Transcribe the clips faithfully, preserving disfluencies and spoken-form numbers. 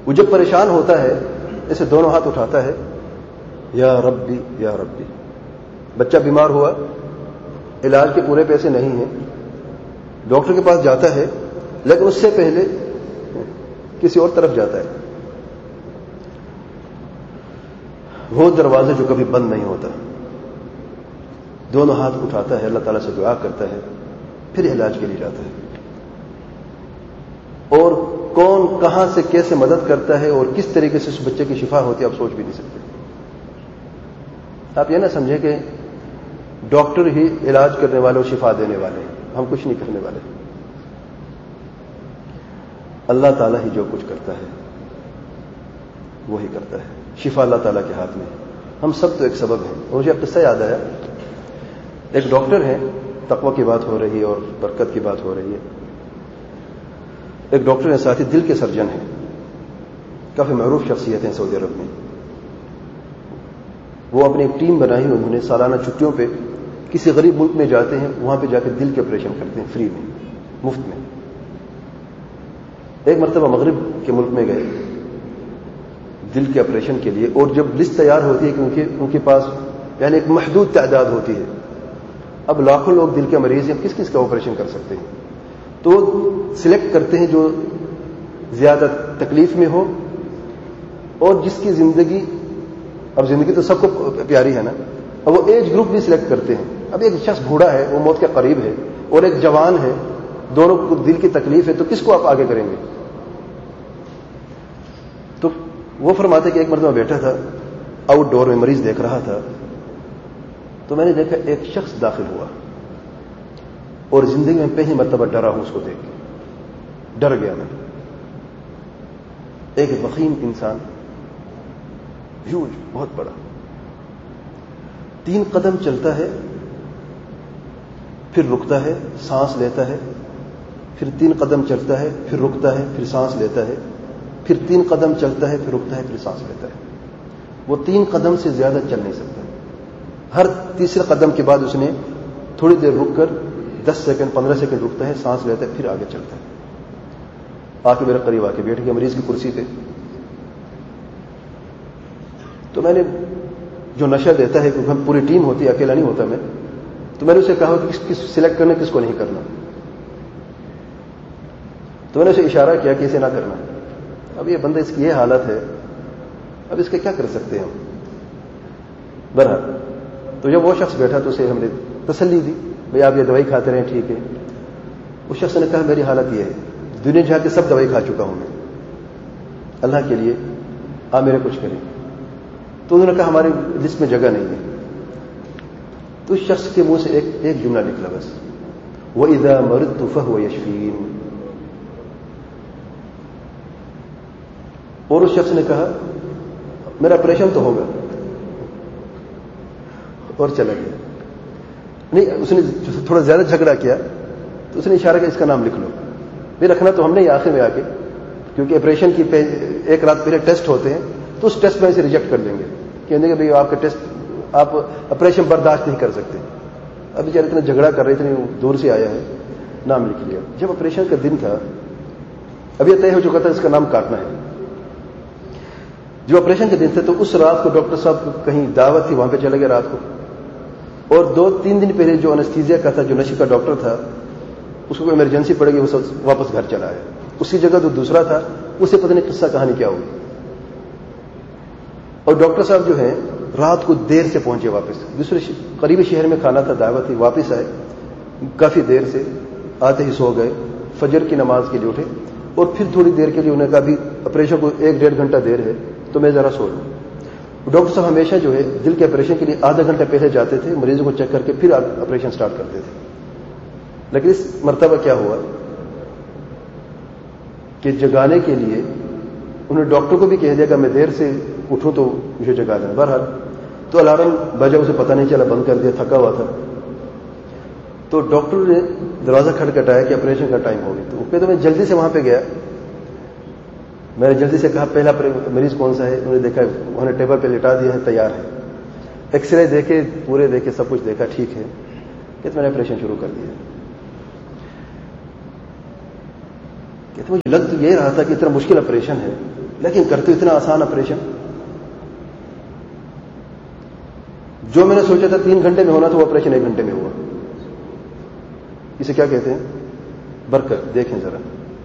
وہ جب پریشان ہوتا ہے ایسے دونوں ہاتھ اٹھاتا ہے، یا ربی یا ربی. بچہ بیمار ہوا، علاج کے پورے پیسے نہیں ہیں، ڈاکٹر کے پاس جاتا ہے، لیکن اس سے پہلے کسی اور طرف جاتا ہے. وہ دروازہ جو کبھی بند نہیں ہوتا، دونوں ہاتھ اٹھاتا ہے، اللہ تعالیٰ سے دعا کرتا ہے، پھر علاج کے لیے جاتا ہے. اور کون کہاں سے کیسے مدد کرتا ہے اور کس طریقے سے اس بچے کی شفا ہوتی ہے آپ سوچ بھی نہیں سکتے. آپ یہ نہ سمجھیں کہ ڈاکٹر ہی علاج کرنے والے اور شفا دینے والے ہیں، ہم کچھ نہیں کرنے والے. اللہ تعالیٰ ہی جو کچھ کرتا ہے وہی کرتا ہے. شفا اللہ تعالیٰ کے ہاتھ میں. ہم سب تو ایک سبب ہیں. مجھے اب قصہ یاد آیا. ایک ڈاکٹر ہے، تقوی کی بات ہو رہی ہے اور برکت کی بات ہو رہی ہے. ایک ڈاکٹر ہے ساتھی، دل کے سرجن ہیں، کافی معروف شخصیت ہیں سعودی عرب میں. وہ اپنی ایک ٹیم بنائی، انہوں نے سالانہ چھٹیوں پہ کسی غریب ملک میں جاتے ہیں، وہاں پہ جا کے دل کے آپریشن کرتے ہیں فری میں، مفت میں. ایک مرتبہ مغرب کے ملک میں گئے دل کے آپریشن کے لیے، اور جب لسٹ تیار ہوتی ہے کہ ان کے ان کے پاس یعنی ایک محدود تعداد ہوتی ہے، اب لاکھوں لوگ دل کے مریض ہیں، کس کس کا آپریشن کر سکتے ہیں، تو سلیکٹ کرتے ہیں جو زیادہ تکلیف میں ہو اور جس کی زندگی، اب زندگی تو سب کو پیاری ہے نا، اب وہ ایج گروپ بھی سلیکٹ کرتے ہیں. اب ایک شخص بوڑھا ہے، وہ موت کے قریب ہے، اور ایک جوان ہے، دونوں کو دل کی تکلیف ہے، تو کس کو آپ آگے کریں گے؟ تو وہ فرماتے کہ ایک مرتبہ بیٹھا تھا آؤٹ ڈور میں، مریض دیکھ رہا تھا، تو میں نے دیکھا ایک شخص داخل ہوا اور زندگی میں پہلی مرتبہ ڈرا ہوں اس کو دیکھ کے، ڈر گیا میں. ایک وخیم انسان، ہیوج، بہت بڑا، تین قدم چلتا ہے، پھر رکتا ہے، سانس لیتا ہے، پھر تین قدم چلتا ہے، پھر رکتا ہے، پھر سانس لیتا ہے، پھر تین قدم چلتا ہے، پھر رکتا ہے، پھر سانس لیتا ہے. وہ تین قدم سے زیادہ چل نہیں سکتا. ہر تیسرے قدم کے بعد اس نے تھوڑی دیر رک کر دس سیکنڈ پندرہ سیکنڈ رکتا ہے، سانس لیتا ہے، پھر آگے چلتا ہے. آ کے میرے قریب آ کے بیٹھ گیا مریض کی کرسی پہ. تو میں نے جو نشہ دیتا ہے، کیونکہ ہم پوری ٹیم ہوتی ہے، اکیلا نہیں ہوتا میں، تو میں نے اسے کہا کہ کس کس سلیکٹ کرنا، کس کو نہیں کرنا. تو میں نے اسے اشارہ کیا کہ اسے نہ کرنا. اب یہ بندہ، اس کی یہ حالت ہے، اب اس کے کیا کر سکتے ہیں ہم. بہرحال تو جب وہ شخص بیٹھا تو اسے ہم نے تسلی دی، بھائی آپ یہ دوائی کھاتے رہیں، ٹھیک ہے. اس شخص نے کہا میری حالت یہ ہے، دنیا جہاں کے سب دوائی کھا چکا ہوں میں، اللہ کے لیے آپ میرے کچھ کریں. تو انہوں نے کہا ہماری لسٹ میں جگہ نہیں ہے. تو اس شخص کے منہ سے ایک ایک جملہ نکلا بس، وَإِذَا مَرِضْتُ فَهُوَ يَشْفِينِ. اور اس شخص نے کہا میرا آپریشن تو ہوگا، اور چلا گیا. نہیں، اس نے تھوڑا زیادہ جھگڑا کیا تو اس نے اشارہ کیا اس کا نام لکھ لو. بھی رکھنا تو ہم نے آخر میں آ کے، کیونکہ آپریشن کی ایک رات پہلے ٹیسٹ ہوتے ہیں، تو اس ٹیسٹ میں اسے ریجیکٹ کر دیں گے، کہیں گے بھائی آپ کا ٹیسٹ، آپ آپریشن برداشت نہیں کر سکتے. اب بیچارے اتنا جھگڑا کر رہے تھے، دور سے آیا ہے، نام لکھ لیا. جب آپریشن کا دن تھا، اب یہ طے ہو چکا تھا اس کا نام کاٹنا ہے. جو آپریشن کے دن تھے تو اس رات کو ڈاکٹر صاحب کہیں دعوت تھی، وہاں پہ چلے گئے رات کو. اور دو تین دن پہلے جو انستھیزیا کا تھا، جو نشے کا ڈاکٹر تھا، اس کو ایمرجنسی پڑ گئی، وہ واپس گھر چلا آیا. اسی جگہ جو دوسرا تھا اسے پتہ نہیں قصہ کہانی کیا ہوئی. اور ڈاکٹر صاحب جو ہیں رات کو دیر سے پہنچے واپس، دوسرے قریبی شہر میں کھانا تھا، دعوت تھی، واپس آئے کافی دیر سے، آتے ہی سو گئے. فجر کی نماز کے لیے اٹھے اور پھر تھوڑی دیر کے لیے انہوں نے کہا ابھی آپریشن کو ایک ڈیڑھ گھنٹہ دیر ہے تو میں ذرا سو لوں. ڈاکٹر صاحب ہمیشہ جو ہے دل کے آپریشن کے لیے آدھا گھنٹہ پہلے جاتے تھے، مریضوں کو چیک کر کے پھر آپریشن سٹارٹ کرتے تھے. لیکن اس مرتبہ کیا ہوا کہ جگانے کے لیے انہوں نے ڈاکٹر کو بھی کہہ دیا کہ میں دیر سے اٹھوں تو مجھے جگا دینا. بہرحال تو الارم بجا، اسے پتہ نہیں چلا، بند کر دیا، تھکا ہوا تھا. تو ڈاکٹر نے دروازہ کھٹکھٹایا کہ آپریشن کا ٹائم ہو گیا. تو پھر تو میں جلدی سے وہاں پہ گیا، میں نے جلدی سے کہا پہلا مریض کون سا ہے. انہوں نے دیکھا، انہوں نے ٹیبل پہ لٹا دیا ہے، تیار ہے. ایکس رے دیکھے، پورے دیکھے، سب کچھ دیکھا، ٹھیک ہے. کہ میں نے آپریشن شروع کر دیا. کہ مجھے لگ تو یہ رہا تھا کہ اتنا مشکل آپریشن ہے، لیکن کرتے اتنا آسان آپریشن. جو میں نے سوچا تھا تین گھنٹے میں ہونا تھا وہ آپریشن ایک گھنٹے میں ہوا. اسے کیا کہتے ہیں؟ برکت. دیکھیں ذرا,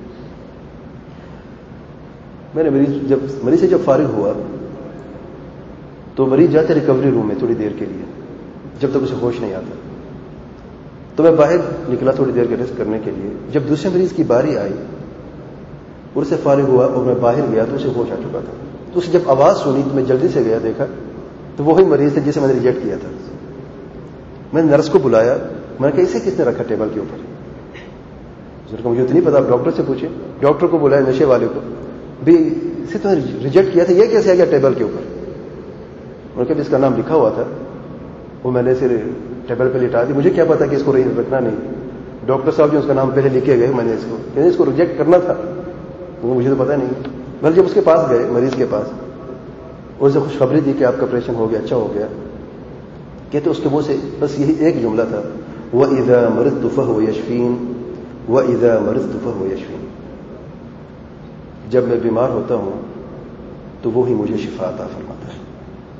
میں نے مریض جب مریض سے جب فارغ ہوا تو مریض جاتے ریکوری روم میں تھوڑی دیر کے لیے, جب تک اسے ہوش نہیں آتا. تو میں باہر نکلا تھوڑی دیر کے ریسٹ کرنے کے لیے. جب دوسرے مریض کی باری آئی اور اسے فارغ ہوا اور میں باہر گیا تو اسے ہوش آ چکا تھا. تو اسے جب آواز سنی تو میں جلدی سے گیا, دیکھا تو وہی مریض تھا جسے میں نے ریجیکٹ کیا تھا. میں نے نرس کو بلایا, میں نے کہا اسے کس نے رکھا ٹیبل کے اوپر؟ مجھے تو نہیں پتا, آپ ڈاکٹر سے پوچھیں. ڈاکٹر کو بلایا, نشے والے کو, بھی اسے تو ریجیکٹ کیا تھا, یہ کیسے آ گیا ٹیبل کے اوپر؟ انہوں نے کہا اس کا نام لکھا ہوا تھا, وہ میں نے اسے ٹیبل پہ لٹا دی. مجھے کیا پتا کہ اس کو رکھنا نہیں. ڈاکٹر صاحب جو اس کا نام پہلے لکھے گئے, میں نے اس کو کہ اس کو ریجیکٹ کرنا تھا, مجھے تو پتا نہیں. بل جب اس کے پاس گئے, مریض کے پاس, اور اسے خوشخبری دی کہ آپ کا آپریشن ہو گیا, اچھا ہو گیا, کہتے اس کے منہ سے بس یہی ایک جملہ تھا, وَإِذَا مَرِضْتُ فَهُوَ يَشْفِينِ وَإِذَا مَرِضْتُ فَهُوَ يَشْفِينِ. جب میں بیمار ہوتا ہوں تو وہی مجھے شفا عطا فرماتا ہے.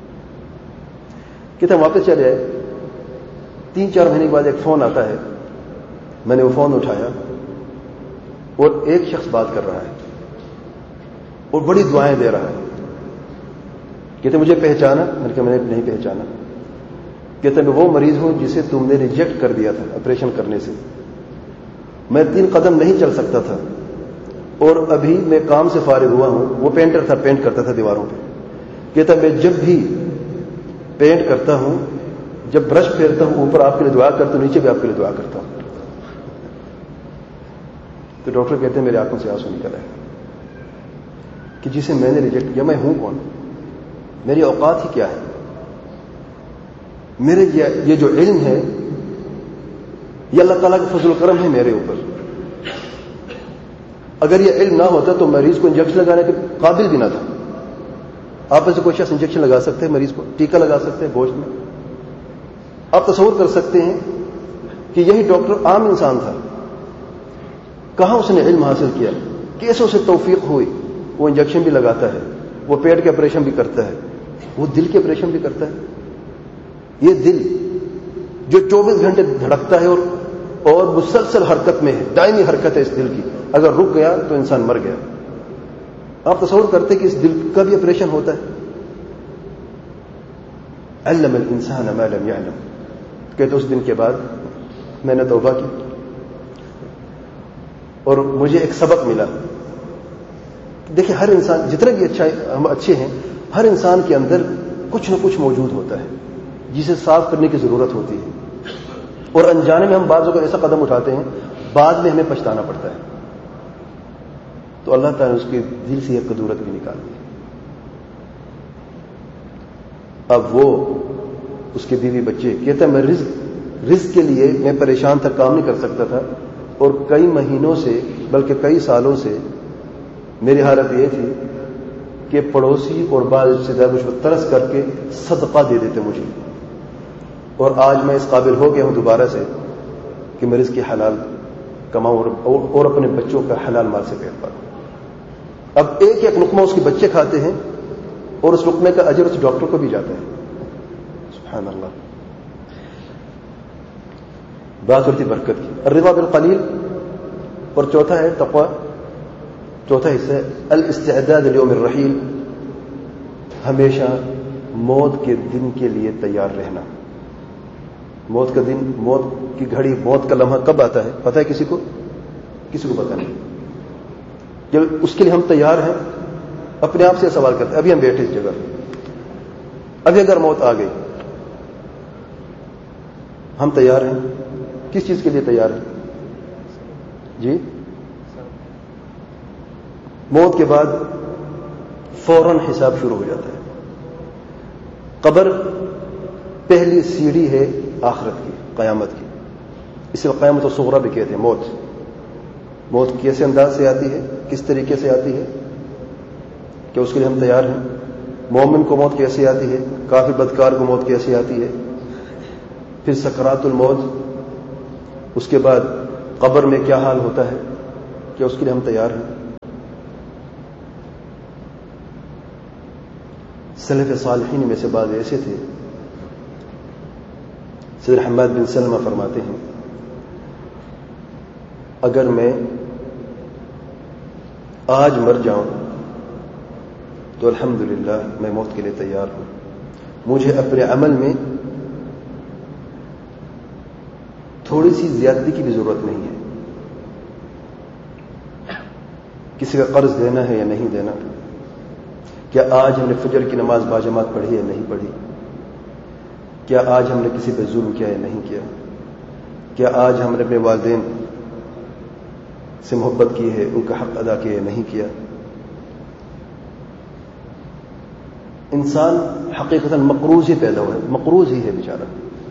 کہتے ہیں واپس چلے آئے. تین چار مہینے کے بعد ایک فون آتا ہے. میں نے وہ فون اٹھایا اور ایک شخص بات کر رہا ہے اور بڑی دعائیں دے رہا ہے. کہتے مجھے پہچانا؟ میں نے کہا میں نے نہیں پہچانا. کہتے میں وہ مریض ہوں جسے تم نے ریجیکٹ کر دیا تھا آپریشن کرنے سے. میں تین قدم نہیں چل سکتا تھا اور ابھی میں کام سے فارغ ہوا ہوں. وہ پینٹر تھا, پینٹ کرتا تھا دیواروں پہ. کہتا میں جب بھی پینٹ کرتا ہوں, جب برش پھیرتا ہوں اوپر آپ کے لیے دعا کرتا ہوں, نیچے بھی آپ کے لیے دعا کرتا ہوں. تو ڈاکٹر کہتے ہیں میرے آنکھوں سے آنسو نکل آئے کہ جسے میں نے ریجیکٹ کیا, میں ہوں کون؟ میری اوقات ہی کیا ہے؟ میرے یہ جو علم ہے یہ اللہ تعالیٰ کا فضل و کرم ہے میرے اوپر. اگر یہ علم نہ ہوتا تو مریض کو انجیکشن لگانے کے قابل بھی نہ تھا. آپ میں سے کوئی شخص انجیکشن لگا سکتے ہیں مریض کو, ٹیکا لگا سکتے ہیں گوشت میں. آپ تصور کر سکتے ہیں کہ یہی ڈاکٹر عام انسان تھا, کہاں اس نے علم حاصل کیا, کیسے اسے توفیق ہوئی. وہ انجیکشن بھی لگاتا ہے, وہ پیٹ کے آپریشن بھی کرتا ہے, وہ دل کے آپریشن بھی کرتا ہے. یہ دل جو چوبیس گھنٹے دھڑکتا ہے اور اور مسلسل حرکت میں ہے, دائمی حرکت ہے اس دل کی, اگر رک گیا تو انسان مر گیا. آپ تصور کرتے کہ اس دل کا بھی آپریشن ہوتا ہے. علم الانسان ما لم يعلم. کہتے اس دن کے بعد میں نے توبہ کی اور مجھے ایک سبق ملا. دیکھیں ہر انسان جتنے بھی اچھا ہم اچھے ہیں, ہر انسان کے اندر کچھ نہ کچھ موجود ہوتا ہے جسے صاف کرنے کی ضرورت ہوتی ہے, اور انجانے میں ہم بعض اوقات ایسا قدم اٹھاتے ہیں بعد میں ہمیں پچھتانا پڑتا ہے. تو اللہ تعالیٰ نے اس کے دل سے ایک قدورت بھی نکال دی. اب وہ اس کے بیوی بچے, کہتا ہے میں رزق رزق کے لیے میں پریشان تھا, کام نہیں کر سکتا تھا, اور کئی مہینوں سے بلکہ کئی سالوں سے میری حالت یہ تھی کہ پڑوسی اور بعض رشتے دار مجھ پر ترس کر کے صدقہ دے دیتے مجھے. اور آج میں اس قابل ہو گیا ہوں دوبارہ سے کہ میں رزق حلال کماؤں اور اپنے بچوں کا حلال مال سے پیٹ پالوں. اب ایک ایک لقمہ اس کے بچے کھاتے ہیں اور اس لقمے کا اجر اس ڈاکٹر کو بھی جاتا ہے. سبحان اللہ. بات ہوتی برکت کی. الرضا بالقلیل. اور چوتھا ہے تقوی. چوتھا حصہ ہے الاستعداد لیوم الرحیل. ہمیشہ موت کے دن کے لیے تیار رہنا. موت کا دن, موت کی گھڑی, موت کا لمحہ کب آتا ہے پتہ ہے کسی کو؟ کسی کو پتہ نہیں. جب اس کے لیے ہم تیار ہیں, اپنے آپ سے سوال کرتے ہیں. ابھی ہم بیٹھے اس جگہ, ابھی اگر موت آ گئی, ہم تیار ہیں؟ کس چیز کے لیے تیار ہیں؟ جی, موت کے بعد فوراً حساب شروع ہو جاتا ہے. قبر پہلی سیڑھی ہے آخرت کی, قیامت کی. اسے قیامت الصغریٰ بھی کہتے ہیں. موت موت کیسے انداز سے آتی ہے, کس طریقے سے آتی ہے, کہ اس کے لیے ہم تیار ہیں؟ مومن کو موت کیسے آتی ہے, کافر بدکار کو موت کیسے آتی ہے, پھر سکرات الموت, اس کے بعد قبر میں کیا حال ہوتا ہے, کہ اس کے لیے ہم تیار ہیں؟ سلف صالحین میں سے بعض ایسے تھے. سیدنا حماد بن سلمہ فرماتے ہیں اگر میں آج مر جاؤں تو الحمدللہ میں موت کے لیے تیار ہوں. مجھے اپنے عمل میں تھوڑی سی زیادتی کی بھی ضرورت نہیں ہے. کسی کا قرض دینا ہے یا نہیں دینا, کیا آج ہم نے فجر کی نماز باجماعت پڑھی یا نہیں پڑھی, کیا آج ہم نے کسی پہ ظلم کیا یا نہیں کیا, کیا آج ہم نے اپنے والدین سے محبت کی ہے, ان کا حق ادا کیا یا نہیں کیا. انسان حقیقتاً مقروض ہی پیدا ہوا ہے, مقروض ہی ہے بیچارہ.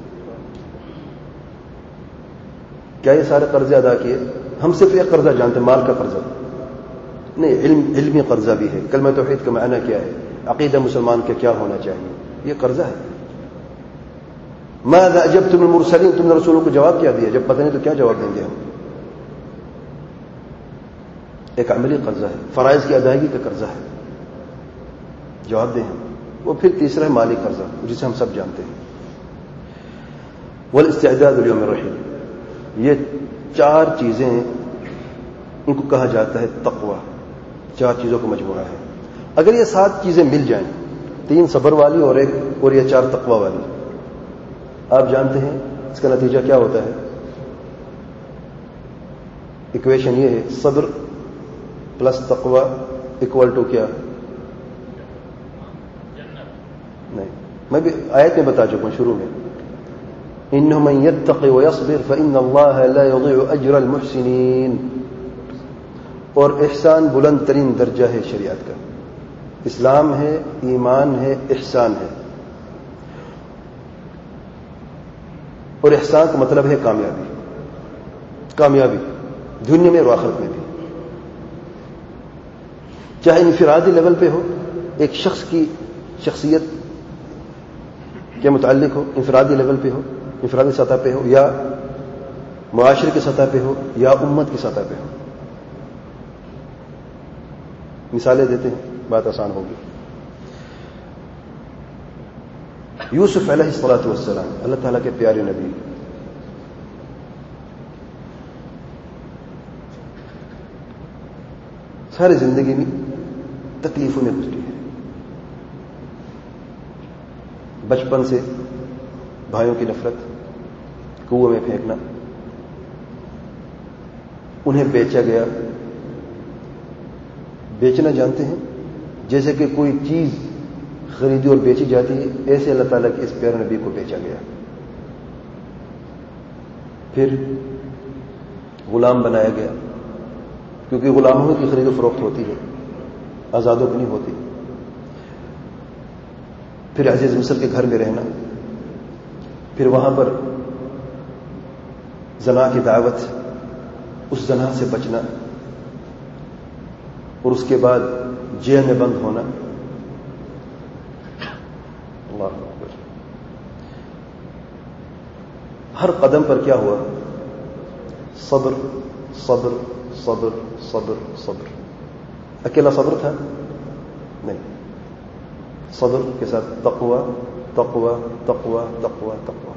کیا یہ سارے قرضے ادا کیے؟ ہم صرف ایک قرضہ جانتے ہیں, مال کا قرضہ نہیں, علم علمی قرضہ بھی ہے. کلمہ توحید کا معنی کیا ہے, عقیدہ مسلمان کا کیا ہونا چاہیے, یہ قرضہ ہے. ماذا اجبتم المرسلین, تم نے رسولوں کو جواب کیا دیا؟ جب پتہ نہیں تو کیا جواب دیں گے ہم. ایک عملی قرضہ ہے, فرائض کی ادائیگی کا قرضہ ہے, جواب دیں ہم. وہ پھر تیسرا ہے مالی قرضہ, جسے ہم سب جانتے ہیں. والاستعداد لیوم الرحیل, یہ چار چیزیں ان کو کہا جاتا ہے تقوی. چار چیزوں کا مجموعہ ہے. اگر یہ سات چیزیں مل جائیں, تین صبر والی اور ایک اور یہ چار تقوی والی, آپ جانتے ہیں اس کا نتیجہ کیا ہوتا ہے. ایکویشن یہ ہے, صبر پلس تقوی اکول ٹو کیا؟ نہیں, میں بھی آیت میں بتا چکا ہوں شروع میں, انه من يتقي ويصبر فان الله لا يضيع اجر المحسنين. اور احسان بلند ترین درجہ ہے شریعت کا. اسلام ہے, ایمان ہے, احسان ہے. اور احسان کا مطلب ہے کامیابی, کامیابی دنیا میں اور آخرت میں بھی. چاہے انفرادی لیول پہ ہو, ایک شخص کی شخصیت کے متعلق ہو, انفرادی لیول پہ ہو, انفرادی سطح پہ ہو, یا معاشرے کی سطح پہ ہو, یا امت کی سطح پہ ہو. مثالیں دیتے ہیں, بات آسان ہوگی. یوسف علیہ الصلوۃ والسلام, اللہ تعالیٰ کے پیارے نبی, ساری زندگی میں تکلیفوں میں گزری ہے. بچپن سے بھائیوں کی نفرت, کنویں میں پھینکنا, انہیں بیچا گیا. بیچنا جانتے ہیں, جیسے کہ کوئی چیز خریدی اور بیچی جاتی ہے, ایسے اللہ تعالیٰ کے اس پیارے نبی کو بیچا گیا. پھر غلام بنایا گیا, کیونکہ غلاموں کی خرید و فروخت ہوتی ہے, آزادوں کی نہیں ہوتی. پھر عزیز مصر کے گھر میں رہنا, پھر وہاں پر زنا کی دعوت, اس زنا سے بچنا, اور اس کے بعد جیل میں بند ہونا. اللہ اکبر. ہر قدم پر کیا ہوا؟ صبر صبر صبر صبر صبر. اکیلا صبر تھا؟ نہیں, صبر کے ساتھ تقوی تقوی تقوی تقوی تقوی.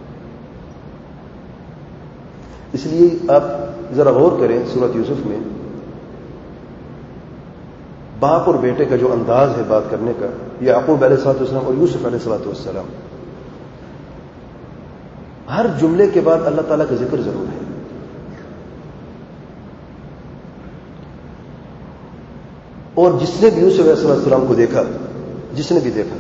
اس لیے آپ ذرا غور کریں سورۃ یوسف میں, باپ اور بیٹے کا جو انداز ہے بات کرنے کا, یعقوب علیہ الصلوۃ والسلام اور یوسف علیہ الصلوۃ والسلام, ہر جملے کے بعد اللہ تعالیٰ کا ذکر ضرور ہے. اور جس نے بھی یوسف علیہ السلام کو دیکھا, جس نے بھی دیکھا,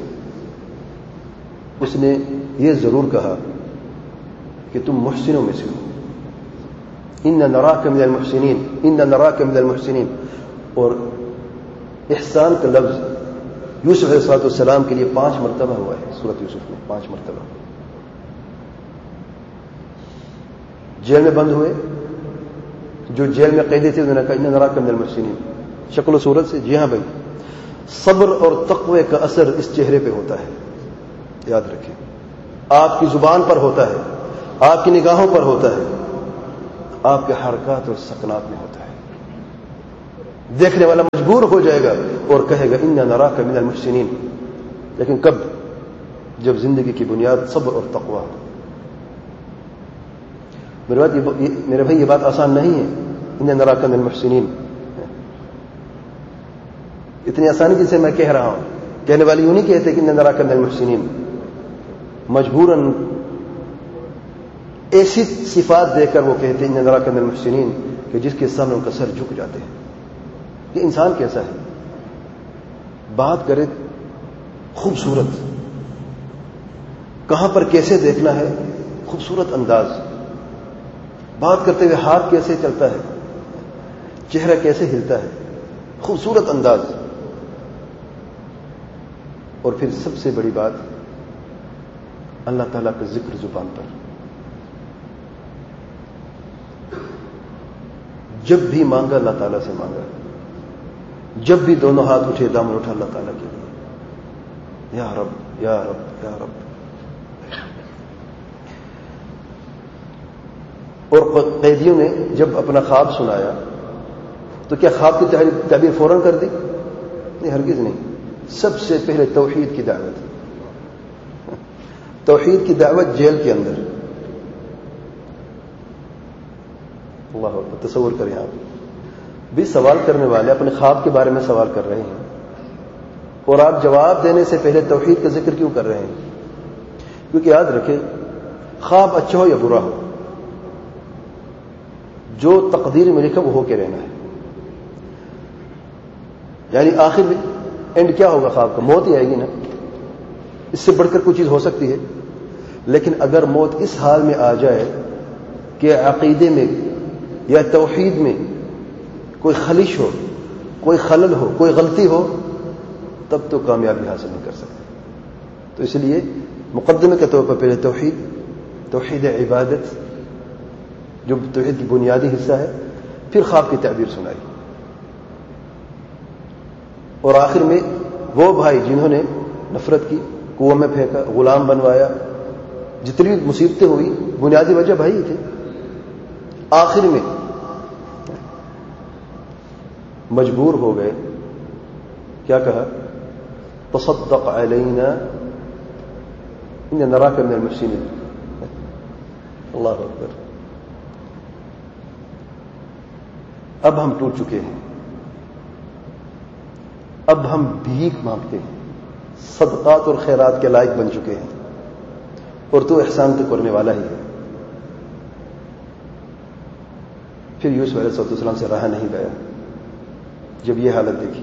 اس نے یہ ضرور کہا کہ تم محسنوں میں سے ہو. ان نراک من المحسنین, ان نراک من المحسنین. اور احسان کا لفظ یوسف علیہ الصلوۃ والسلام کے لیے پانچ مرتبہ ہوا ہے سورۃ یوسف میں, پانچ مرتبہ. جیل میں بند ہوئے, جو جیل میں قیدی تھے انہوں نے کہا ان نراک من المحسنین. شکل و صورت سے, جی ہاں بھائی, صبر اور تقوی کا اثر اس چہرے پہ ہوتا ہے, یاد رکھیں. آپ کی زبان پر ہوتا ہے, آپ کی نگاہوں پر ہوتا ہے, آپ کے حرکات اور سکنات میں ہوتا ہے. دیکھنے والا مجبور ہو جائے گا اور کہے گا ان نراک من المحسنین, لیکن کب؟ جب زندگی کی بنیاد صبر اور تقویٰ. میرے بات یہ میرے بھائی یہ بات آسان نہیں ہے. ان نراک من المحسنین اتنی آسانی جسے میں کہہ رہا ہوں. کہنے والی یوں نہیں کہتے کہ ان نراک من المحسنین، مجبوراً ایسی صفات دے کر وہ کہتے ہیں ان نراک من المحسنین کہ جس کے سامنے ان کا سر جھک جاتے ہیں. یہ انسان کیسا ہے؟ بات کرے خوبصورت، کہاں پر کیسے دیکھنا ہے خوبصورت انداز، بات کرتے ہوئے ہاتھ کیسے چلتا ہے، چہرہ کیسے ہلتا ہے، خوبصورت انداز. اور پھر سب سے بڑی بات اللہ تعالیٰ کا ذکر زبان پر. جب بھی مانگا اللہ تعالیٰ سے مانگا، جب بھی دونوں ہاتھ اٹھے دامن اٹھا اللہ تعالیٰ کے لیے، یا رب یا رب یا رب. اور قیدیوں نے جب اپنا خواب سنایا تو کیا خواب کی تعبیر فوراً کر دی؟ نہیں، ہرگز نہیں. سب سے پہلے توحید کی دعوت، توحید کی دعوت جیل کے اندر. اللہ اکبر. تصور کریں آپ بھی سوال کرنے والے اپنے خواب کے بارے میں سوال کر رہے ہیں اور آپ جواب دینے سے پہلے توحید کا ذکر کیوں کر رہے ہیں؟ کیونکہ یاد رکھیں، خواب اچھا ہو یا برا ہو، جو تقدیر میں لکھا وہ ہو کے رہنا ہے. یعنی آخر میں اینڈ کیا ہوگا خواب کا؟ موت ہی آئے گی نا. اس سے بڑھ کر کوئی چیز ہو سکتی ہے؟ لیکن اگر موت اس حال میں آ جائے کہ عقیدے میں یا توحید میں کوئی خلش ہو، کوئی خلل ہو، کوئی غلطی ہو، تب تو کامیابی حاصل نہیں کر سکتے. تو اس لیے مقدمے کے طور پر پہلے توحید، توحید عبادت جو توحید کی بنیادی حصہ ہے، پھر خواب کی تعبیر سنائی. اور آخر میں وہ بھائی جنہوں نے نفرت کی، کنویں میں پھینکا، غلام بنوایا، جتنی بھی مصیبتیں ہوئی، بنیادی وجہ بھائی ہی تھے. آخر میں مجبور ہو گئے. کیا کہا؟ تصدق علینا ان نراک من المحسنین. اللہ اکبر. اب ہم ٹوٹ چکے ہیں، اب ہم بھیک مانگتے ہیں، صدقات اور خیرات کے لائق بن چکے ہیں، اور تو احسان تو کرنے والا ہی ہے. پھر یوسف علیہ السلام سے رہا نہیں گیا. جب یہ حالت دیکھی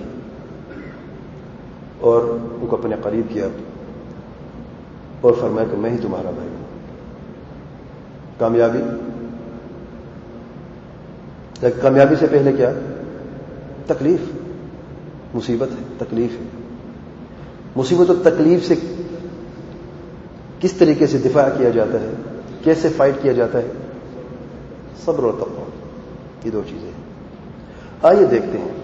اور ان کو اپنے قریب کیا اور فرمایا کہ میں ہی تمہارا بھائی ہوں. کامیابی، کامیابی سے پہلے کیا؟ تکلیف، مصیبت ہے، تکلیف ہے. مصیبت اور تکلیف سے کس طریقے سے دفاع کیا جاتا ہے، کیسے فائٹ کیا جاتا ہے؟ صبر اور تقویٰ، یہ دو چیزیں ہیں. آئیے دیکھتے ہیں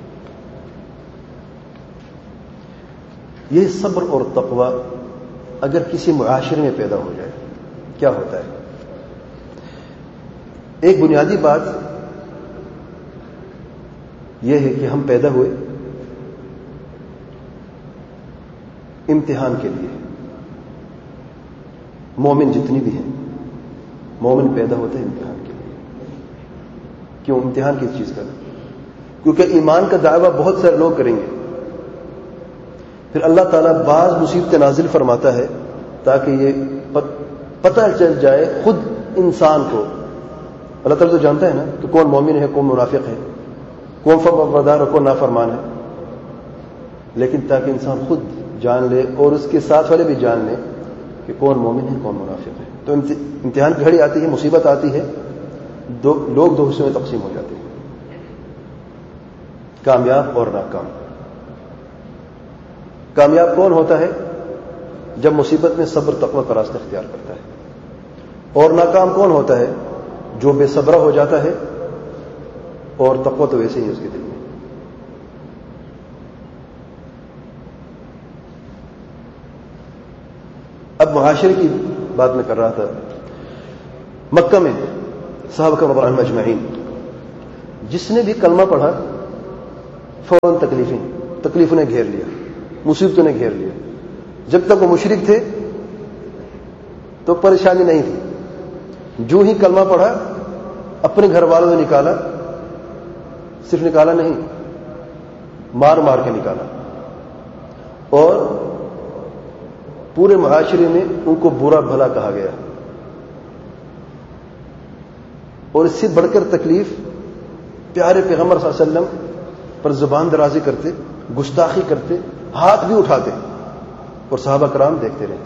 یہ صبر اور تقویٰ اگر کسی معاشرے میں پیدا ہو جائے کیا ہوتا ہے. ایک بنیادی بات یہ ہے کہ ہم پیدا ہوئے امتحان کے لیے. مومن جتنی بھی ہیں، مومن پیدا ہوتے ہیں امتحان کے لیے. کیوں امتحان کس چیز کا؟ کیونکہ ایمان کا دعویٰ بہت سارے لوگ کریں گے، پھر اللہ تعالیٰ بعض مصیبتیں نازل فرماتا ہے تاکہ یہ پتہ چل جائے خود انسان کو. اللہ تعالیٰ تو جانتا ہے نا کہ کون مومن ہے، کون منافق ہے، کون فرمانبردار اور کون نافرمان ہے. لیکن تاکہ انسان خود جان لے اور اس کے ساتھ والے بھی جان لیں کہ کون مومن ہے، کون منافق ہے. تو امتحان کی گھڑی آتی ہے، مصیبت آتی ہے، دو لوگ دو حصوں میں تقسیم ہو جاتے ہیں، کامیاب اور ناکام. کامیاب کون ہوتا ہے؟ جب مصیبت میں صبر تقویٰ کا راستہ اختیار کرتا ہے. اور ناکام کون ہوتا ہے؟ جو بے صبرہ ہو جاتا ہے اور تقویٰ تو ویسے ہی اس کے دل میں. اب معاشرے کی بات میں کر رہا تھا. مکہ میں صحابہ کرام رضی اللہ عنہم اجمعین جس نے بھی کلمہ پڑھا فوراً تکلیفیں تکلیفوں نے گھیر لیا، مصیبتوں نے گھیر لیا. جب تک وہ مشرک تھے تو پریشانی نہیں تھی. جو ہی کلمہ پڑھا اپنے گھر والوں نے نکالا, صرف نکالا نہیں, مار مار کے نکالا, اور پورے معاشرے میں ان کو برا بھلا کہا گیا. اور اس سے بڑھ کر تکلیف, پیارے پیغمبر صلی اللہ علیہ وسلم پر زبان درازی کرتے, گستاخی کرتے, ہاتھ بھی اٹھاتے, اور صحابہ کرام دیکھتے رہتے.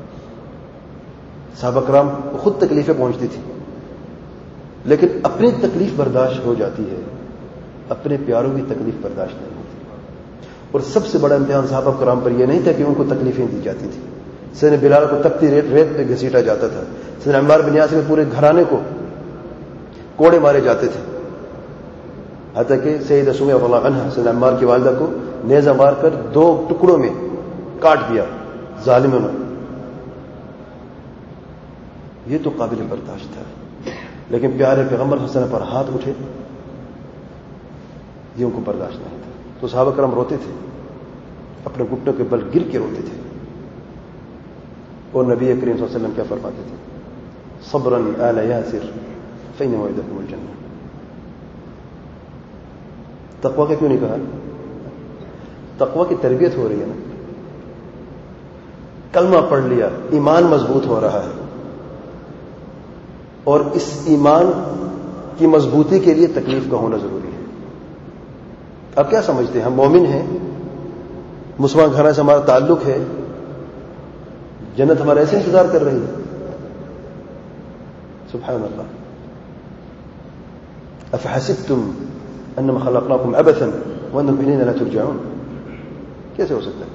صحابہ کرام کو خود تکلیفیں پہنچتی تھی, لیکن اپنی تکلیف برداشت ہو جاتی ہے, اپنے پیاروں کی تکلیف برداشت نہیں ہوتی. اور سب سے بڑا امتحان صحابہ کرام پر یہ نہیں تھا کہ ان کو تکلیفیں دی جاتی تھیں. سیدنا بلال کو تپتی ریت ریت پہ گھسیٹا جاتا تھا. سیدنا عمار بن یاسر کے پورے گھرانے کو کوڑے مارے جاتے تھے, حتیٰ کہ سیدہ سمیہ رضی اللہ عنہا سیدنا عمار کی والدہ کو نیزہ مار کر دو ٹکڑوں میں کاٹ دیا ظالموں نے. یہ تو قابل برداشت تھا, لیکن پیارے پیغمبر صلی اللہ علیہ وسلم پر ہاتھ اٹھے, یہ ان کو برداشت نہیں تھا. تو صحابہ کرام روتے تھے, اپنے گھٹنوں کے بل گر کے روتے تھے. اور نبی کریم صلی اللہ علیہ وسلم کیا فرماتے تھے؟ صبرا آل یاسر فإن موعدکم الجنہ. تقوی کا کیوں نہیں کہا؟ تقوی کی تربیت ہو رہی ہے نا. کلمہ پڑھ لیا, ایمان مضبوط ہو رہا ہے, اور اس ایمان کی مضبوطی کے لیے تکلیف کا ہونا ضروری ہے. اب کیا سمجھتے ہیں؟ ہم مومن ہیں, مسلمان گھرانے سے ہمارا تعلق ہے, جنت ہمارا ایسے انتظار کر رہی ہے. سبحان اللہ. افحسبتم انما خلقناکم عبثا وانکم الینا لا ترجعون. کیسے ہو سکتا ہے؟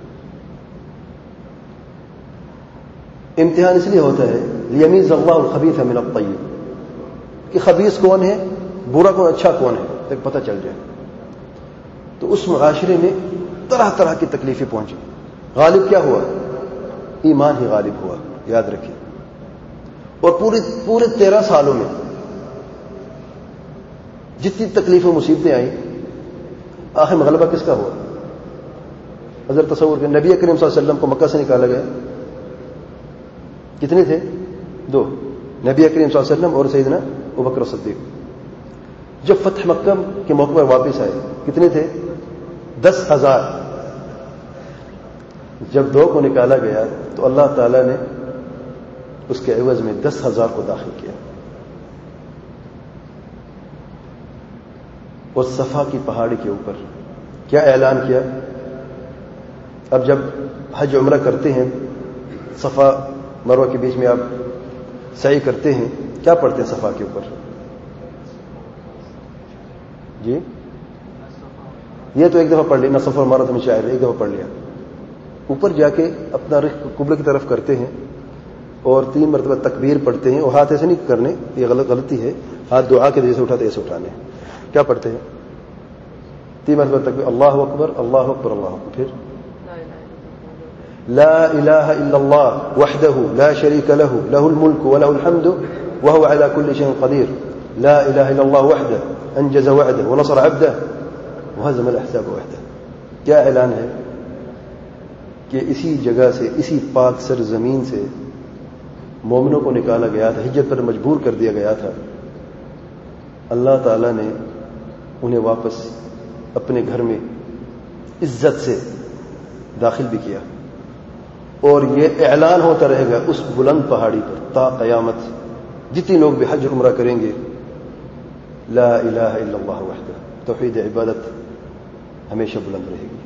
امتحان اس لیے ہوتا ہے لیمیز اللہ الخبیث من الطیب, کہ خبیث کون ہے, برا کون, اچھا کون ہے, تک پتہ چل جائے. تو اس معاشرے میں طرح طرح کی تکلیفیں پہنچی. غالب کیا ہوا؟ ایمان ہی غالب ہوا, یاد رکھیے. اور پورے پورے تیرہ سالوں میں جتنی تکلیفیں مصیبتیں آئیں, آخر میں غلبہ کس کا ہوا؟ حضرت تصور کہ نبی کریم صلی اللہ علیہ وسلم کو مکہ سے نکالا گیا, کتنے تھے؟ دو, نبی کریم صلی اللہ علیہ وسلم اور سیدنا ابوبکر صدیق. جب فتح مکہ کے موقع پر واپس آئے کتنے تھے؟ دس ہزار. جب دو کو نکالا گیا تو اللہ تعالی نے اس کے عوض میں دس ہزار کو داخل کیا. اور صفا کی پہاڑی کے اوپر کیا اعلان کیا؟ اب جب حج عمرہ کرتے ہیں, صفا مروہ کے بیچ میں آپ سعی کرتے ہیں, کیا پڑھتے ہیں صفا کے اوپر؟ جی یہ تو ایک دفعہ پڑھ لیا, صفا مروہ میں شاعر ایک دفعہ پڑھ لیا. اوپر جا کے اپنا رخ قبلہ کی طرف کرتے ہیں اور تین مرتبہ تکبیر پڑھتے ہیں, اور ہاتھ ایسے نہیں کرنے, یہ غلط غلطی ہے. ہاتھ دعا کے جیسے اٹھاتے ایسے اٹھانے. کیا پڑھتے ہیں؟ تین مرتبہ تکبیر, اللہ اکبر اللہ اکبر اللہ اکبر. پھر لا الہ الا اللہ وحدہ لا شریک لہ لہ الملک ولہ الحمد وہو علی کل شیء قدیر. لا الہ الا اللہ وحدہ انجز وعدہ ونصر عبدہ وہزم الاحزاب وحدہ. کیا اعلان ہے کہ اسی جگہ سے, اسی پاک سر زمین سے مومنوں کو نکالا گیا تھا, ہجرت پر مجبور کر دیا گیا تھا. اللہ تعالیٰ نے انہیں واپس اپنے گھر میں عزت سے داخل بھی کیا, اور یہ اعلان ہوتا رہے گا اس بلند پہاڑی پر تا قیامت. جتنے لوگ بھی حج عمرہ کریں گے, لا الہ الا اللہ وحدہ, توحید عبادت ہمیشہ بلند رہے گی.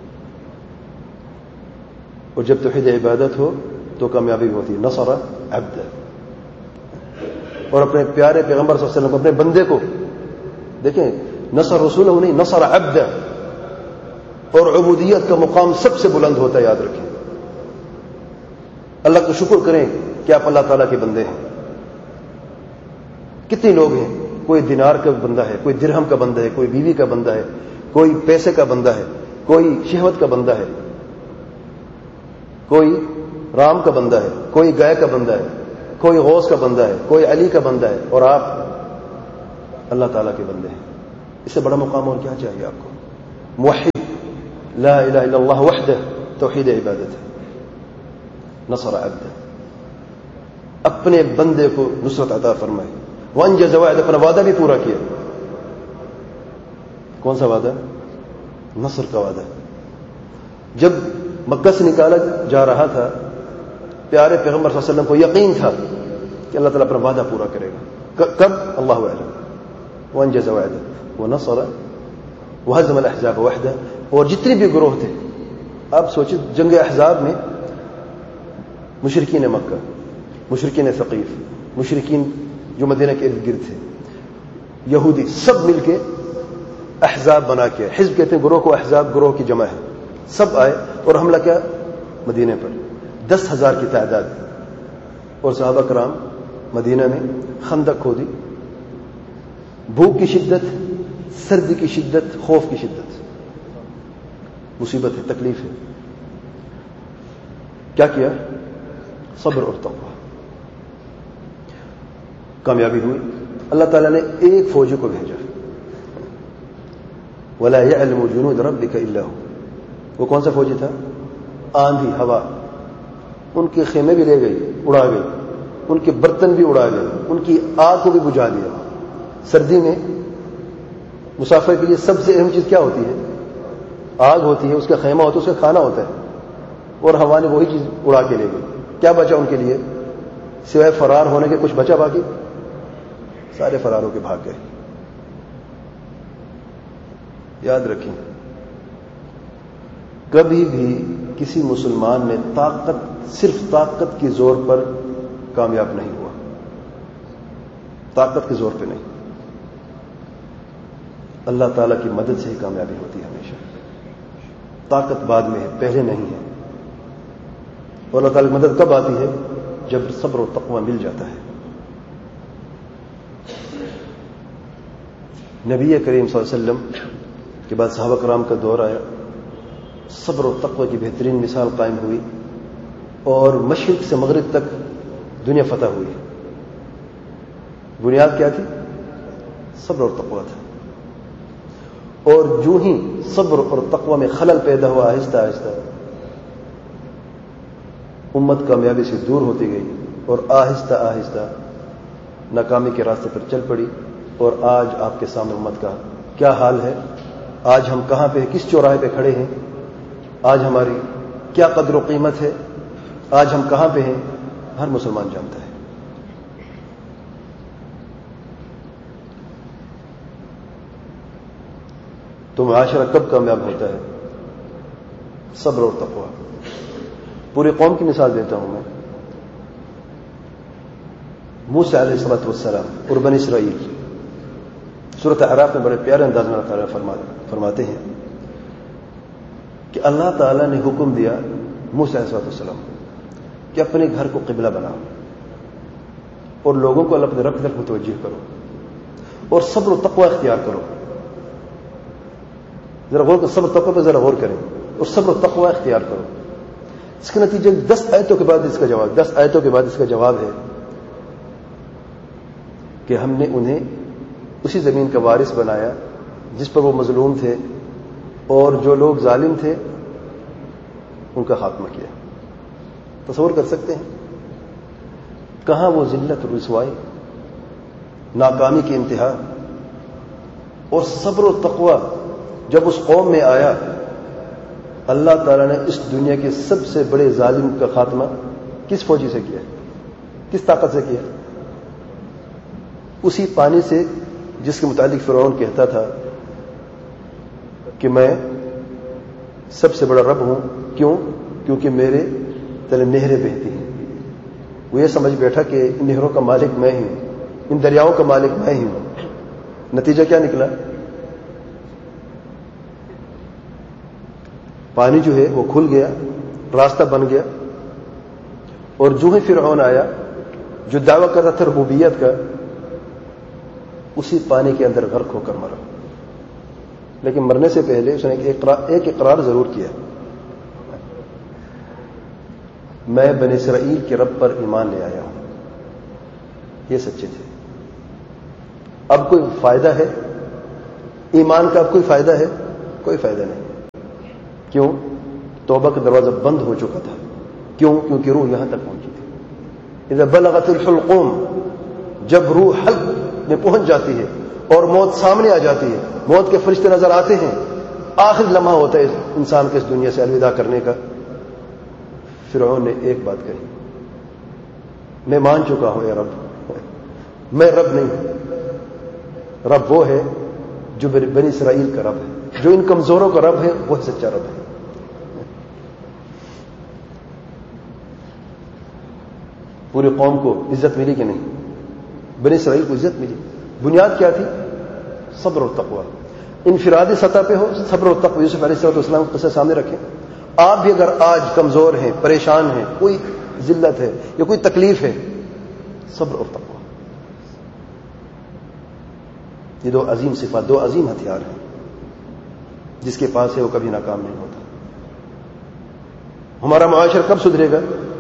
اور جب توحید عبادت ہو تو کامیابی ہوتی ہے. نصر عبدہ. اور اپنے پیارے پیغمبر صلی اللہ علیہ وسلم اپنے بندے کو دیکھیں, نصر رسولہ نہیں, نصر عبدہ. اور عبودیت کا مقام سب سے بلند ہوتا ہے, یاد رکھیں. اللہ کا شکر کریں کہ آپ اللہ تعالیٰ کے بندے ہیں. کتنے لوگ ہیں, کوئی دینار کا بندہ ہے, کوئی درہم کا بندہ ہے, کوئی بیوی کا بندہ ہے, کوئی پیسے کا بندہ ہے, کوئی شہوت کا بندہ ہے, کوئی رام کا بندہ ہے, کوئی گائے کا بندہ ہے, کوئی غوث کا بندہ ہے, کوئی علی کا بندہ ہے, اور آپ اللہ تعالیٰ کے بندے ہیں. اس سے بڑا مقام اور کیا چاہیے آپ کو؟ موحد, لا الہ الا اللہ وحدہ, توحید عبادت ہے. نصر عبدہ، اپنے بندے کو نصرت عطا فرمائے. وانجز وعدہ، اپنا وعدہ بھی پورا کیا. کون سا وعدہ؟ نصر کا وعدہ. جب مکہ سے نکالا جا رہا تھا، پیارے پیغمبر صلی اللہ علیہ وسلم کو یقین تھا کہ اللہ تعالیٰ اپنا وعدہ پورا کرے گا. کب؟ اللہ اعلم. وانجز وعدہ ونصر وہزم الاحزاب وحدہ. اور جتنے بھی گروہ تھے، آپ سوچیں جنگ احزاب میں مشرکین مکہ، مشرکین ثقیف، مشرکین جو مدینہ کے ارد گرد تھے، یہودی، سب مل کے احزاب بنا کے، حزب کہتے ہیں گروہ کو، احزاب گروہ کی جمع ہے، سب آئے اور حملہ کیا مدینے پر. دس ہزار کی تعداد. اور صحابہ کرام مدینہ میں خندق کھودی. بھوک کی شدت، سردی کی شدت، خوف کی شدت، مصیبت ہے، تکلیف ہے. کیا کیا؟ صبر اور تقوی. کامیابی ہوئی. اللہ تعالیٰ نے ایک فوجی کو بھیجا. وَلَا يَعْلَمُ جُنُودَ رَبِّكَ إِلَّا هُوَ. وہ کون سا فوجی تھا؟ آندھی، ہوا. ان کے خیمے بھی لے گئی، اڑا گئی. ان کے برتن بھی اڑا گئے. ان کی آگ کو بھی بجھا دیا. سردی میں مسافر کے لیے سب سے اہم چیز کیا ہوتی ہے؟ آگ ہوتی ہے، اس کا خیمہ ہوتا ہے، اس کا کھانا ہوتا ہے. اور ہوا نے وہی چیز اڑا کے لے گئی. کیا بچا ان کے لیے سوائے فرار ہونے کے؟ کچھ بچا باقی؟ سارے فرار ہو کے بھاگ گئے. یاد رکھیں، کبھی بھی کسی مسلمان نے طاقت، صرف طاقت کی زور پر کامیاب نہیں ہوا. طاقت کے زور پہ نہیں. اللہ تعالیٰ کی مدد سے ہی کامیابی ہوتی ہے ہمیشہ. طاقت بعد میں ہے، پہلے نہیں ہے. اور اللہ تعالیٰ کی مدد کب آتی ہے؟ جب صبر و تقوی مل جاتا ہے. نبی کریم صلی اللہ علیہ وسلم کے بعد صحابہ کرام کا دور آیا. صبر و تقوی کی بہترین مثال قائم ہوئی اور مشرق سے مغرب تک دنیا فتح ہوئی. بنیاد کیا تھی؟ صبر اور تقوی تھا. اور جو ہی صبر اور تقوی میں خلل پیدا ہوا، آہستہ آہستہ امت کامیابی سے دور ہوتی گئی اور آہستہ آہستہ ناکامی کے راستے پر چل پڑی. اور آج آپ کے سامنے امت کا کیا حال ہے؟ آج ہم کہاں پہ، کس چوراہے پہ کھڑے ہیں؟ آج ہماری کیا قدر و قیمت ہے؟ آج ہم کہاں پہ ہیں؟ ہر مسلمان جانتا ہے. تو معاشرہ کب کامیاب ہوتا ہے؟ صبر اور تقوی. پوری قوم کی مثال دیتا ہوں میں. موسیٰ علیہ الصلوۃ والسلام اور بنی اسرائیل، سورۃ اعراف میں بڑے پیارے انداز میں اللہ تعالیٰ فرماتے ہیں کہ اللہ تعالیٰ نے حکم دیا موسیٰ علیہ الصلوۃ والسلام کہ اپنے گھر کو قبلہ بناؤ اور لوگوں کو اللہ اپنے رب کی طرف متوجہ کرو اور صبر و تقوی اختیار کرو. ذرا غور کرو، صبر تقوی پہ ذرا غور کریں اور صبر و تقوی اختیار کرو. اس کے نتیجے دس آیتوں کے بعد اس کا جواب دس آیتوں کے بعد اس کا جواب ہے کہ ہم نے انہیں اسی زمین کا وارث بنایا جس پر وہ مظلوم تھے اور جو لوگ ظالم تھے ان کا خاتمہ کیا. تصور کر سکتے ہیں کہاں وہ ذلت اور رسوائی، ناکامی کی انتہا. اور صبر و تقوی جب اس قوم میں آیا، اللہ تعالیٰ نے اس دنیا کے سب سے بڑے ظالم کا خاتمہ کس فوجی سے کیا؟ کس طاقت سے کیا؟ اسی پانی سے جس کے متعلق فرعون کہتا تھا کہ میں سب سے بڑا رب ہوں. کیوں؟ کیونکہ میرے تلے نہریں بہتی ہیں. وہ یہ سمجھ بیٹھا کہ ان نہروں کا مالک میں ہی ہوں، ان دریاؤں کا مالک میں ہی ہوں. نتیجہ کیا نکلا؟ پانی جو ہے وہ کھل گیا، راستہ بن گیا. اور جو ہی فرعون آیا جو دعویٰ کرتا تھا ربوبیت کا، اسی پانی کے اندر غرق ہو کر مرا. لیکن مرنے سے پہلے اس نے ایک اقرار ضرور کیا، میں بنی اسرائیل کے رب پر ایمان لے آیا ہوں. یہ سچے تھے. اب کوئی فائدہ ہے ایمان کا؟ اب کوئی فائدہ ہے؟ کوئی فائدہ نہیں. کیوں؟ توبہ کا دروازہ بند ہو چکا تھا. کیوں؟ کیونکہ روح یہاں تک پہنچی تھی. اذا بلغت الحلقوم، جب روح حلق میں پہنچ جاتی ہے اور موت سامنے آ جاتی ہے، موت کے فرشتے نظر آتے ہیں، آخر لمحہ ہوتا ہے انسان کے اس دنیا سے الوداع کرنے کا. فرعون نے ایک بات کہی، میں مان چکا ہوں اے رب، میں رب نہیں ہوں، رب وہ ہے جو بنی اسرائیل کا رب ہے، جو ان کمزوروں کا رب ہے وہ سچا رب ہے. پوری قوم کو عزت ملی کہ نہیں؟ بنی اسرائیل کو عزت ملی. بنیاد کیا تھی؟ صبر و تقوی. انفرادی سطح پہ ہو صبر و تقوی. یوسف علیہ السلام کو سامنے رکھیں. آپ بھی اگر آج کمزور ہیں، پریشان ہیں، کوئی ذلت ہے یا کوئی تکلیف ہے، صبر اور تقوی، یہ دو عظیم صفات، دو عظیم ہتھیار ہیں. جس کے پاس ہے وہ کبھی ناکام نہیں ہوتا. ہمارا معاشرہ کب سدھرے گا؟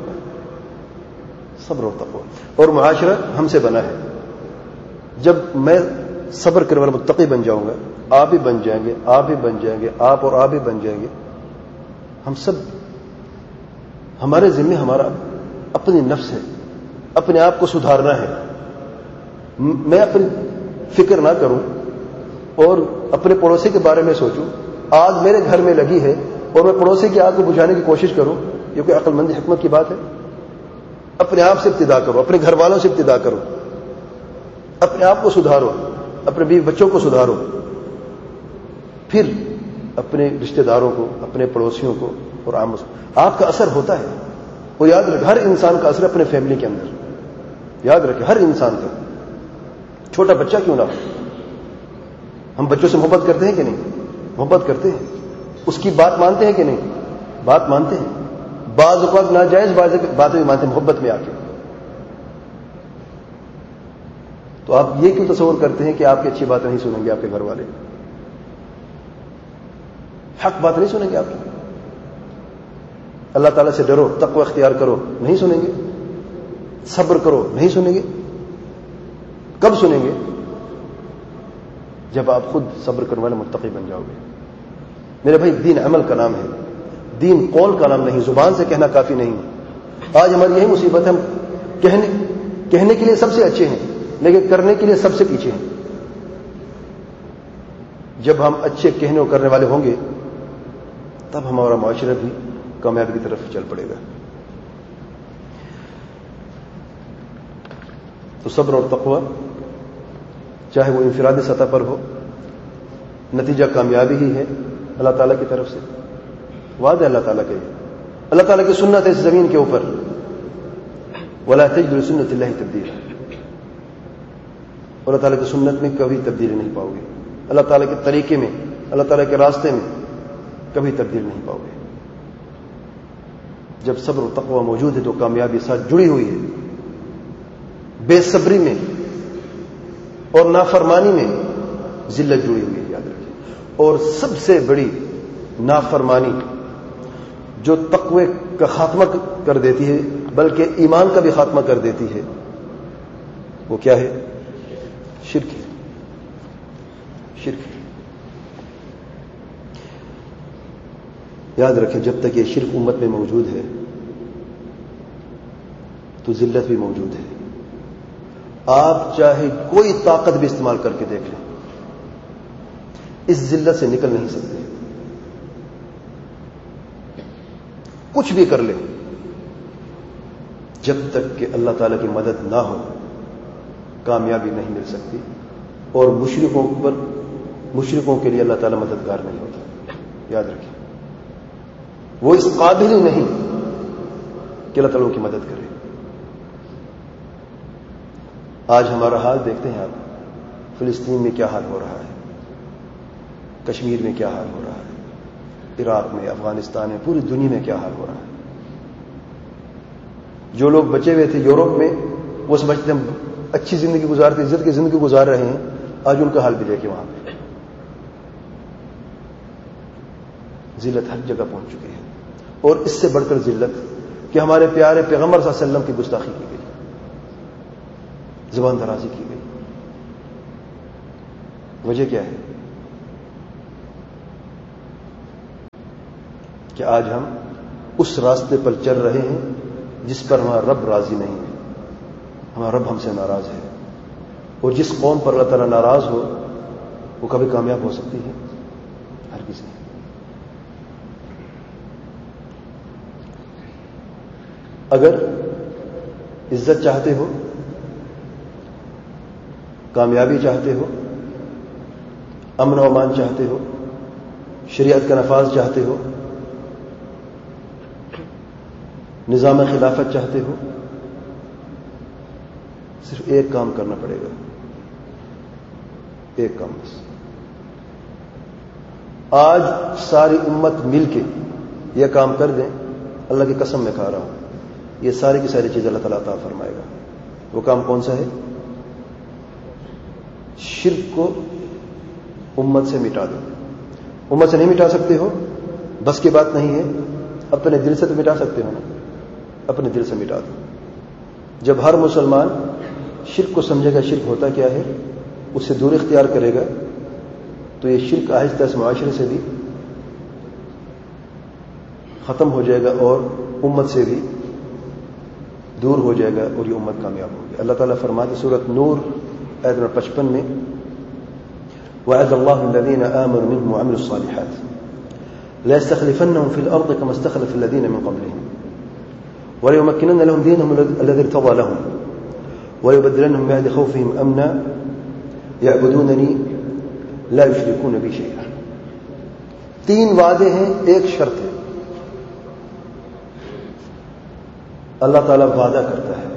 صبر اور تقوی. اور معاشرہ ہم سے بنا ہے. جب میں صبر کرنے والا متقی بن جاؤں گا، آپ بھی بن جائیں گے، آپ بھی بن جائیں گے، آپ اور آپ بھی بن جائیں گے. ہم سب، ہمارے ذمہ ہمارا اپنی نفس ہے، اپنے آپ کو سدھارنا ہے. میں اپنی فکر نہ کروں اور اپنے پڑوسی کے بارے میں سوچوں. آگ میرے گھر میں لگی ہے اور میں پڑوسی کی آگ کو بجھانے کی کوشش کروں، یہ کوئی عقل مند حکمت کی بات ہے؟ اپنے آپ سے ابتدا کرو، اپنے گھر والوں سے ابتدا کرو، اپنے آپ کو سدھارو، اپنے بیوی بچوں کو سدھارو، پھر اپنے رشتہ داروں کو، اپنے پڑوسیوں کو اور عام. آپ کا اثر ہوتا ہے. وہ یاد رکھے، ہر انسان کا اثر اپنے فیملی کے اندر. یاد رکھے، ہر انسان کا، چھوٹا بچہ کیوں نہ ہو. ہم بچوں سے محبت کرتے ہیں کہ نہیں؟ محبت کرتے ہیں. اس کی بات مانتے ہیں کہ نہیں؟ بات مانتے ہیں. بعض اوقات ناجائز بعض باتیں بھی مانتے ہیں محبت میں آ کے. تو آپ یہ کیوں تصور کرتے ہیں کہ آپ کی اچھی باتیں نہیں سنیں گے آپ کے گھر والے؟ حق بات نہیں سنیں گے آپ کی. اللہ تعالیٰ سے ڈرو، تقوی اختیار کرو، نہیں سنیں گے. صبر کرو، نہیں سنیں گے. کب سنیں گے؟ جب آپ خود صبر کرنے والے متقی بن جاؤ گے. میرے بھائی، دین عمل کا نام ہے، دین قول کا نام نہیں. زبان سے کہنا کافی نہیں. آج ہماری یہی مصیبت ہے، ہم کہنے کہنے کے لیے سب سے اچھے ہیں لیکن کرنے کے لیے سب سے پیچھے ہیں. جب ہم اچھے کہنے اور کرنے والے ہوں گے تب ہمارا معاشرہ بھی کامیابی کی طرف چل پڑے گا. تو صبر اور تقوی، چاہے وہ انفرادی سطح پر ہو، نتیجہ کامیابی ہی ہے اللہ تعالیٰ کی طرف سے. وعدہ اللہ تعالیٰ کا، اللہ تعالیٰ کی سنت ہے اس زمین کے اوپر. وَلَا تَجِدُ لِسُنَّتِ اللَّهِ تَبْدِيلًا. اللہ تعالیٰ کی سنت میں کبھی تبدیلی نہیں پاؤ گے. اللہ تعالیٰ کے طریقے میں، اللہ تعالیٰ کے راستے میں کبھی تبدیل نہیں پاؤ گے. جب صبر و تقوی موجود ہے تو کامیابی ساتھ جڑی ہوئی ہے. بے صبری میں اور نافرمانی میں ذلت جڑی ہوئی ہے، یاد رکھیں. اور سب سے بڑی نافرمانی جو تقوی کا خاتمہ کر دیتی ہے بلکہ ایمان کا بھی خاتمہ کر دیتی ہے، وہ کیا ہے؟ شرک ہے. شرک ہے. یاد رکھیں، جب تک یہ شرک امت میں موجود ہے تو ذلت بھی موجود ہے. آپ چاہے کوئی طاقت بھی استعمال کر کے دیکھ لیں، اس ذلت سے نکل نہیں سکتے. کچھ بھی کر لیں، جب تک کہ اللہ تعالیٰ کی مدد نہ ہو کامیابی نہیں مل سکتی. اور مشرکوں پر مشرکوں کے لیے اللہ تعالیٰ مددگار نہیں ہوتا. یاد رکھیں، وہ اس قابل ہی نہیں کہ اللہ تعالیٰ کی مدد کرے. آج ہمارا حال دیکھتے ہیں آپ، فلسطین میں کیا حال ہو رہا ہے، کشمیر میں کیا حال ہو رہا ہے، عراق میں، افغانستان میں، پوری دنیا میں کیا حال ہو رہا ہے. جو لوگ بچے ہوئے تھے یورپ میں، وہ سمجھتے ہیں اچھی زندگی گزارتے، عزت کی زندگی گزار رہے ہیں. آج ان کا حال بھی دیکھیں، وہاں پہ ذلت ہر جگہ پہنچ چکی ہے. اور اس سے بڑھ کر ذلت کہ ہمارے پیارے پیغمبر صلی اللہ علیہ وسلم کی گستاخی کی گئی، زبان درازی کی گئی. وجہ کیا ہے؟ کہ آج ہم اس راستے پر چل رہے ہیں جس پر ہمارا رب راضی نہیں ہے، ہمارا رب ہم سے ناراض ہے. اور جس قوم پر اللہ تعالیٰ ناراض ہو وہ کبھی کامیاب ہو سکتی ہے؟ ہرگز نہیں. اگر عزت چاہتے ہو، کامیابی چاہتے ہو، امن و امان چاہتے ہو، شریعت کا نفاذ چاہتے ہو، نظام خلافت چاہتے ہو، صرف ایک کام کرنا پڑے گا، ایک کام بس. آج ساری امت مل کے یہ کام کر دیں، اللہ کی قسم میں کھا رہا ہوں، یہ ساری کی ساری چیز اللہ تعالیٰ عطا فرمائے گا. وہ کام کون سا ہے؟ شرک کو امت سے مٹا دو. امت سے نہیں مٹا سکتے ہو، بس کی بات نہیں ہے، اپنے دل سے تو مٹا سکتے ہو نا، اپنے دل سے مٹا دو. جب ہر مسلمان شرک کو سمجھے گا شرک ہوتا کیا ہے، اس سے دور اختیار کرے گا، تو یہ شرک آہستہ اس معاشرے سے بھی ختم ہو جائے گا اور امت سے بھی دور ہو جائے گا اور یہ امت کامیاب ہوگی. اللہ تعالیٰ فرماتے سورۃ نور آیت نمبر پچپن میں وعد اللہ الذین آمنوا منهم وعملوا الصالحات لا يستخلفنهم في الأرض كما استخلف الذين من قبلهم وليمكنن لهم دينهم الذي ارتضى لهم ويبدلنهم بعد خوفهم أمنا يعبدونني لا يشركون بي شيئا. تین وعدے ہیں، ایک شرط ہے. اللہ تعالیٰ وعدہ کرتا ہے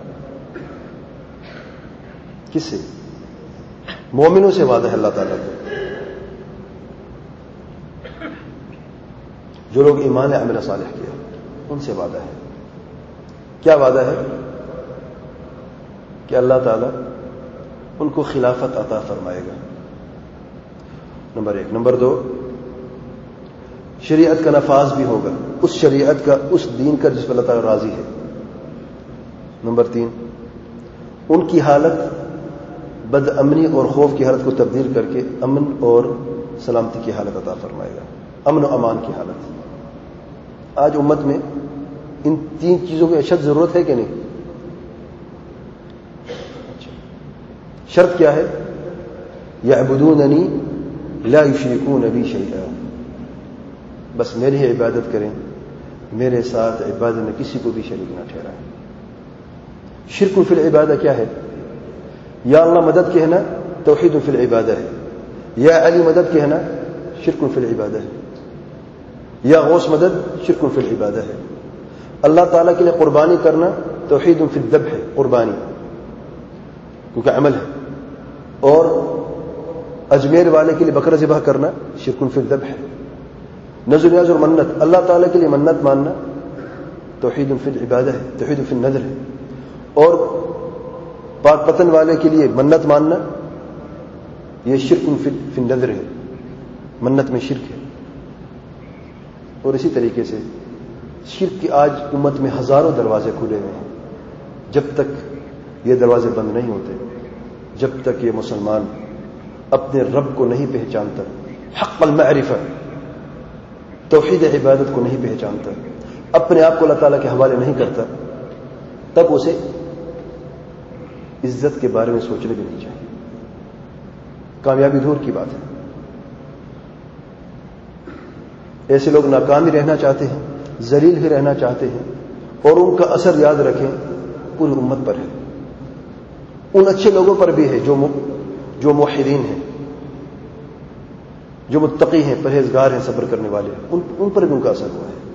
کس سے؟ مومنوں سے وعدہ ہے اللہ تعالیٰ کو، جو لوگ ایمان عمل صالح کیا ان سے وعدہ ہے. کیا وعدہ ہے؟ کہ اللہ تعالیٰ ان کو خلافت عطا فرمائے گا، نمبر ایک. نمبر دو، شریعت کا نفاذ بھی ہوگا، اس شریعت کا، اس دین کا جس پر اللہ تعالیٰ راضی ہے. نمبر تین، ان کی حالت بد امنی اور خوف کی حالت کو تبدیل کر کے امن اور سلامتی کی حالت عطا فرمائے گا، امن و امان کی حالت. آج امت میں ان تین چیزوں کی اشد ضرورت ہے کہ نہیں؟ شرط کیا ہے؟ یعبدوننی لا یشرکون بی شیئا، بس میری ہی عبادت کریں، میرے ساتھ عبادت میں کسی کو بھی شریک نہ ٹھہرائیں. شرک فی العبادہ کیا ہے؟ یا اللہ مدد کہنا توحید فی العبادہ ہے، یا علی مدد کہنا شرک فی العبادہ ہے، یا غوث مدد شرک فی العبادہ ہے. اللہ تعالیٰ کے لیے قربانی کرنا توحید فی الذبح ہے، قربانی کیونکہ عمل ہے. اور اجمیر والے کے لیے بکرا ذبح کرنا شرک فی الذبح ہے. نذر نیاز اور منت، اللہ تعالیٰ کے لیے منت ماننا توحید فی العبادہ ہے، توحید فی النذر ہے. اور پاک پتن والے کے لیے منت ماننا یہ شرک فی النذر ہے، منت میں شرک ہے. اور اسی طریقے سے شرک کی آج امت میں ہزاروں دروازے کھلے ہوئے ہیں. جب تک یہ دروازے بند نہیں ہوتے، جب تک یہ مسلمان اپنے رب کو نہیں پہچانتا، حق المعرفہ توحید عبادت کو نہیں پہچانتا، اپنے آپ کو اللہ تعالیٰ کے حوالے نہیں کرتا، تب اسے عزت کے بارے میں سوچنے بھی نہیں چاہیے. کامیابی دور کی بات ہے. ایسے لوگ ناکام ہی رہنا چاہتے ہیں، ذلیل ہی رہنا چاہتے ہیں، اور ان کا اثر یاد رکھیں پوری امت پر ہے. ان اچھے لوگوں پر بھی ہے جو جو موحدین ہیں، جو متقی ہیں، پرہیزگار ہیں، صبر کرنے والے ہیں، ان, ان پر بھی ان کا اثر ہوا ہے.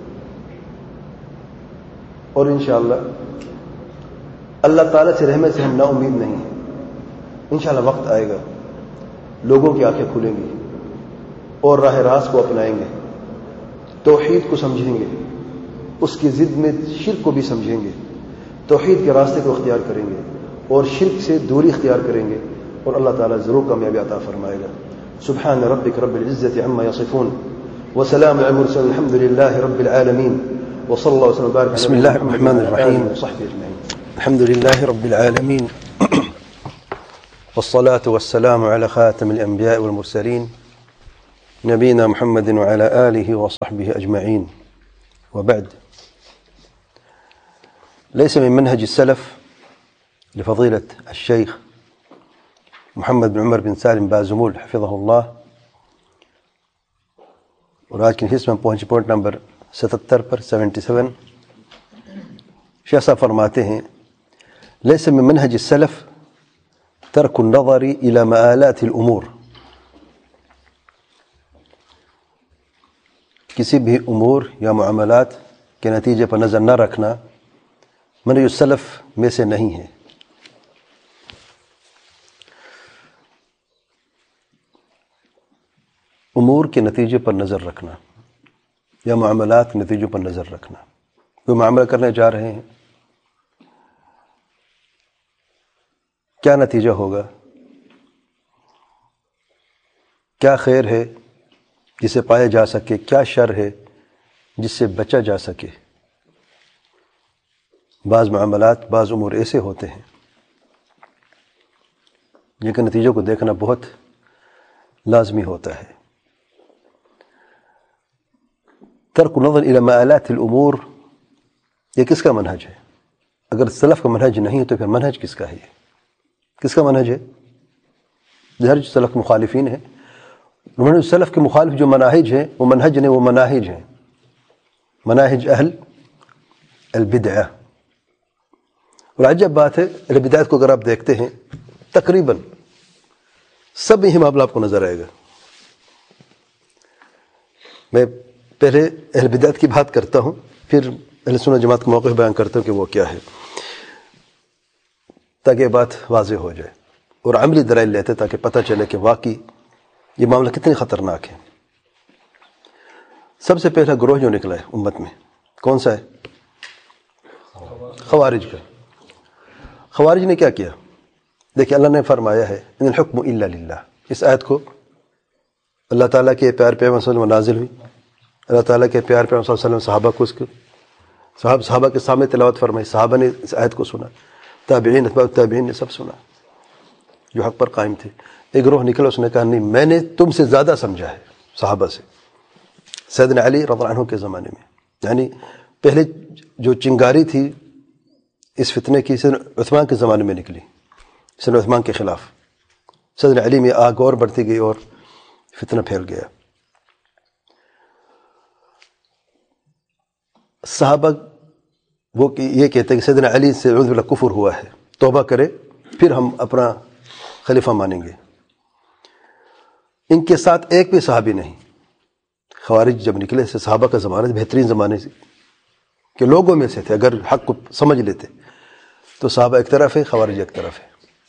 اور انشاءاللہ اللہ تعالیٰ سے رحمت سے ہم نا امید نہیں ہیں. انشاءاللہ وقت آئے گا، لوگوں کی آنکھیں کھلیں گی اور راہ راست کو اپنائیں گے، توحید کو سمجھیں گے، اس کی ضد میں شرک کو بھی سمجھیں گے، توحید کے راستے کو اختیار کریں گے اور شرک سے دوری اختیار کریں گے، اور اللہ تعالیٰ ضرور کامیابی عطا فرمائے گا. سبحان ربک رب العزة عما يصفون وسلام على المرسلين الحمد لله رب العالمين وصلى الله وسلم وبارك. بسم الله الرحمن الرحيم وصحبه اجمعين. الحمد لله رب العالمين والصلاة والسلام على خاتم الأنبياء والمرسلين نبينا محمد وعلى آله وصحبه أجمعين. وبعد، ليس من منهج السلف لفضيلة الشيخ محمد بن عمر بن سالم بازمول حفظه الله، اور آج کی نشست میں پہنچے پوائنٹ نمبر ستتر پر سیونٹی سیون. شیخ صاحب فرماتے ہیں ليس من منهج السلف ترك النظر إلى مآلات الأمور، کسی بھی امور یا معاملات کے نتیجے پر نظر نہ رکھنا منہج السلف میں سے نہیں ہے. امور کے نتیجے پر نظر رکھنا یا معاملات کے نتیجوں پر نظر رکھنا. کوئی معاملہ کرنے جا رہے ہیں، کیا نتیجہ ہوگا، کیا خیر ہے جسے پایا جا سکے، کیا شر ہے جس سے بچا جا سکے. بعض معاملات، بعض امور ایسے ہوتے ہیں جن کے نتیجوں کو دیکھنا بہت لازمی ہوتا ہے. ترک نظر الی مآلات الامور، یہ کس کا منہج ہے؟ اگر سلف کا منہج نہیں تو پھر منہج کس کا ہے؟ کس کا منہج ہے؟ ظاہر سلف مخالفین ہیں. منہج سلف کے مخالف جو مناہج ہیں وہ منہج نہیں، وہ مناہج ہیں، مناہج اہل البدعہ. اور عجب بات ہے، اہل بدعت کو اگر آپ دیکھتے ہیں تقریباً سب ہی معاملہ آپ کو نظر آئے گا. میں پہلے اہل بدعت کی بات کرتا ہوں، پھر اہل سنت جماعت کا موقف بیان کرتا ہوں کہ وہ کیا ہے، تاکہ یہ بات واضح ہو جائے اور عملی دلائل لیتے تاکہ پتہ چلے کہ واقعی یہ معاملہ کتنی خطرناک ہے. سب سے پہلا گروہ جو نکلا ہے امت میں کون سا ہے؟ خوارج کا. خوارج نے کیا کیا؟ دیکھیں اللہ نے فرمایا ہے ان الحکم الا للہ. اس آیت کو اللہ تعالیٰ کے پیار پیغمبر صلی اللہ علیہ وسلم نازل ہوئی، اللہ تعالیٰ کے پیار پیغمبر صلی اللہ علیہ وسلم صحابہ کو اس کو صحابہ صحابہ کے سامنے تلاوت فرمائی، صحابہ نے اس آیت کو سنا، تابعین اتباع التابعین نے سب سنا جو حق پر قائم تھے. ایک گروہ نکلا، اس نے کہا نہیں میں نے تم سے زیادہ سمجھا ہے صحابہ سے. سیدنا علی رضی اللہ عنہ کے زمانے میں، یعنی پہلے جو چنگاری تھی اس فتنے کی سیدنا عثمان کے زمانے میں نکلی، سیدنا عثمان کے خلاف. سیدنا علی میں آگ اور بڑھتی گئی اور فتنہ پھیل گیا. صحابہ وہ یہ کہتے ہیں کہ سیدنا علی سے اعوذ باللہ کفر ہوا ہے، توبہ کرے پھر ہم اپنا خلیفہ مانیں گے. ان کے ساتھ ایک بھی صحابی نہیں. خوارج جب نکلے سے صحابہ کا زمانہ بہترین زمانے سے کہ لوگوں میں سے تھے، اگر حق کو سمجھ لیتے تو صحابہ ایک طرف ہے، خوارج ایک طرف ہے.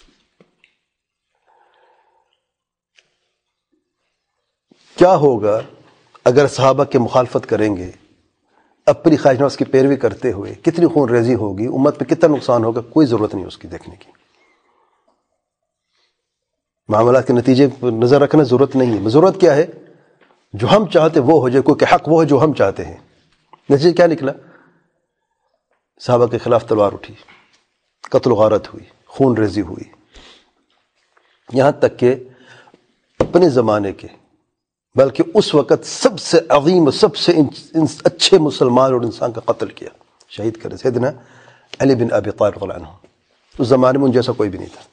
کیا ہوگا اگر صحابہ کی مخالفت کریں گے، اپنی خواہش نفس کی پیروی کرتے ہوئے؟ کتنی خون ریزی ہوگی، امت پہ کتنا نقصان ہوگا، کوئی ضرورت نہیں اس کی دیکھنے کی. معاملات کے نتیجے پر نظر رکھنا ضرورت نہیں ہے. ضرورت کیا ہے؟ جو ہم چاہتے وہ ہو جائے، کیونکہ حق وہ ہے جو ہم چاہتے ہیں. نتیجے کیا نکلا؟ صحابہ کے خلاف تلوار اٹھی، قتل و غارت ہوئی، خون ریزی ہوئی. یہاں تک کہ اپنے زمانے کے بلکہ اس وقت سب سے عظیم و سب سے اچھے مسلمان اور انسان کا قتل کیا، شہید کرے، سیدنا علی بن ابی طالب رضی اللہ عنہ. اس زمانے میں ان جیسا کوئی بھی نہیں تھا.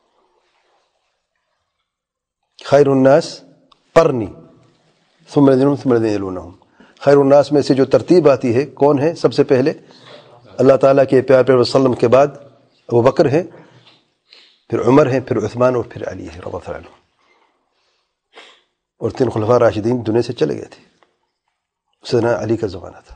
خیر الناس قرنی ثم الذین ثم الذین یلونہم. خیر الناس میں سے جو ترتیب آتی ہے کون ہے؟ سب سے پہلے اللہ تعالیٰ کے پیار پیغمبر صلی اللہ علیہ وسلم کے بعد ابو بکر ہے، پھر عمر ہے، پھر عثمان اور پھر علی ہے رضی اللہ عنہ. اور تین خلفاء راشدین دنیا سے چلے گئے تھے. سیدنا علی کا زمانہ تھا،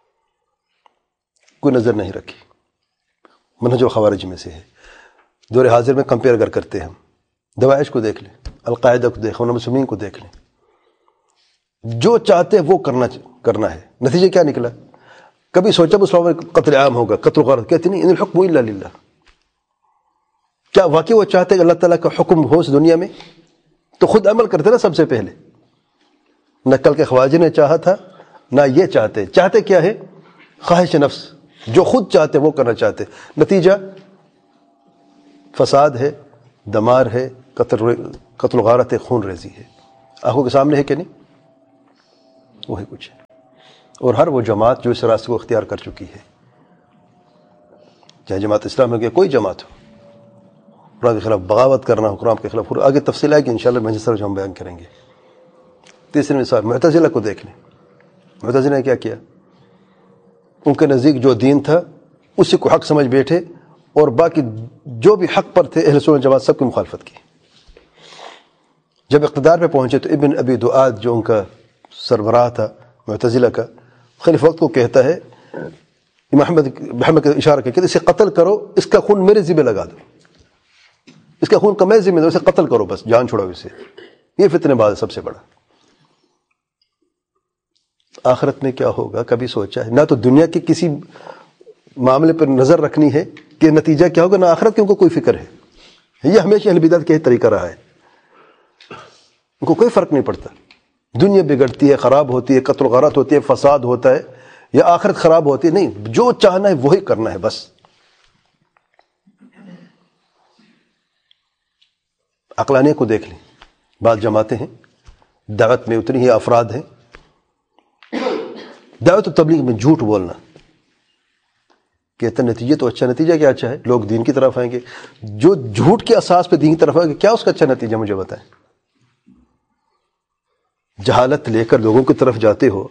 کوئی نظر نہیں رکھی. منہج الخوارج میں سے ہے. دور حاضر میں کمپیئر اگر کرتے ہیں ہم، داعش کو دیکھ لیں، القاعدہ کو دیکھ لیں، مسلمین کو دیکھ لیں، جو چاہتے وہ کرنا کرنا ہے. نتیجہ کیا نکلا؟ کبھی سوچا مسلمانوں میں قتل عام ہوگا، قتل و غارت؟ کہتے نہیں ان الحکم الا للہ. کیا واقعی وہ چاہتے کہ اللہ تعالیٰ کا حکم ہو اس دنیا میں؟ تو خود عمل کرتے نا سب سے پہلے. نہ کل کے خواجہ نے چاہا تھا، نہ یہ چاہتے. چاہتے کیا ہے؟ خواہش نفس، جو خود چاہتے وہ کرنا چاہتے. نتیجہ فساد ہے، دمار ہے، قتل قتل و غارت ہے، خون ریزی ہے. آنکھوں کے سامنے ہے کہ نہیں؟ وہی کچھ ہے. اور ہر وہ جماعت جو اس راستے کو اختیار کر چکی ہے، چاہے جماعت اسلام ہو یا کوئی جماعت ہو، قرآن کے خلاف بغاوت کرنا ہو، قرآن کے خلاف، آگے تفصیل ہے کہ انشاءاللہ مجلس جو ہم بیان کریں گے۔ تیسری مثال معتزلہ کو دیکھ لیں۔ معتزلہ نے کیا کیا؟ ان کے نزدیک جو دین تھا اسی کو حق سمجھ بیٹھے، اور باقی جو بھی حق پر تھے اہل سنت جماعت سب کی مخالفت کی۔ جب اقتدار پہ پہنچے تو ابن ابی دعاد جو ان کا سربراہ تھا معتزلہ کا، خلیفہ وقت کو کہتا ہے، محمد محمد کا اشارہ کر کے اسے قتل کرو، اس کا خون میرے ذمہ لگا دو، اس کا خون کا میں ذمہ دو، اسے قتل کرو، بس جان چھوڑو اسے۔ یہ فتنہ باز سب سے بڑا۔ آخرت میں کیا ہوگا کبھی سوچا ہے؟ نہ تو دنیا کے کسی معاملے پر نظر رکھنی ہے کہ نتیجہ کیا ہوگا، نہ آخرت کی ان کو کوئی فکر ہے۔ یہ ہمیشہ اہل بدعت کا طریقہ رہا ہے، ان کو کوئی فرق نہیں پڑتا دنیا بگڑتی ہے، خراب ہوتی ہے، قتل و غارت ہوتی ہے، فساد ہوتا ہے، یا آخرت خراب ہوتی ہے، نہیں، جو چاہنا ہے وہی کرنا ہے بس۔ عقلانیہ کو دیکھ لیں، بعض جماعتیں ہیں دعوت میں اتنی ہی افراد ہیں، دعوت و تبلیغ میں جھوٹ بولنا، کہتے ہیں نتیجہ تو اچھا، نتیجہ کیا اچھا ہے؟ لوگ دین کی طرف آئیں گے۔ جو جھوٹ کے اساس پہ دین کی طرف آئیں گے، کیا اس کا اچھا نتیجہ مجھے بتائیں؟ جہالت لے کر لوگوں کی طرف جاتے ہو،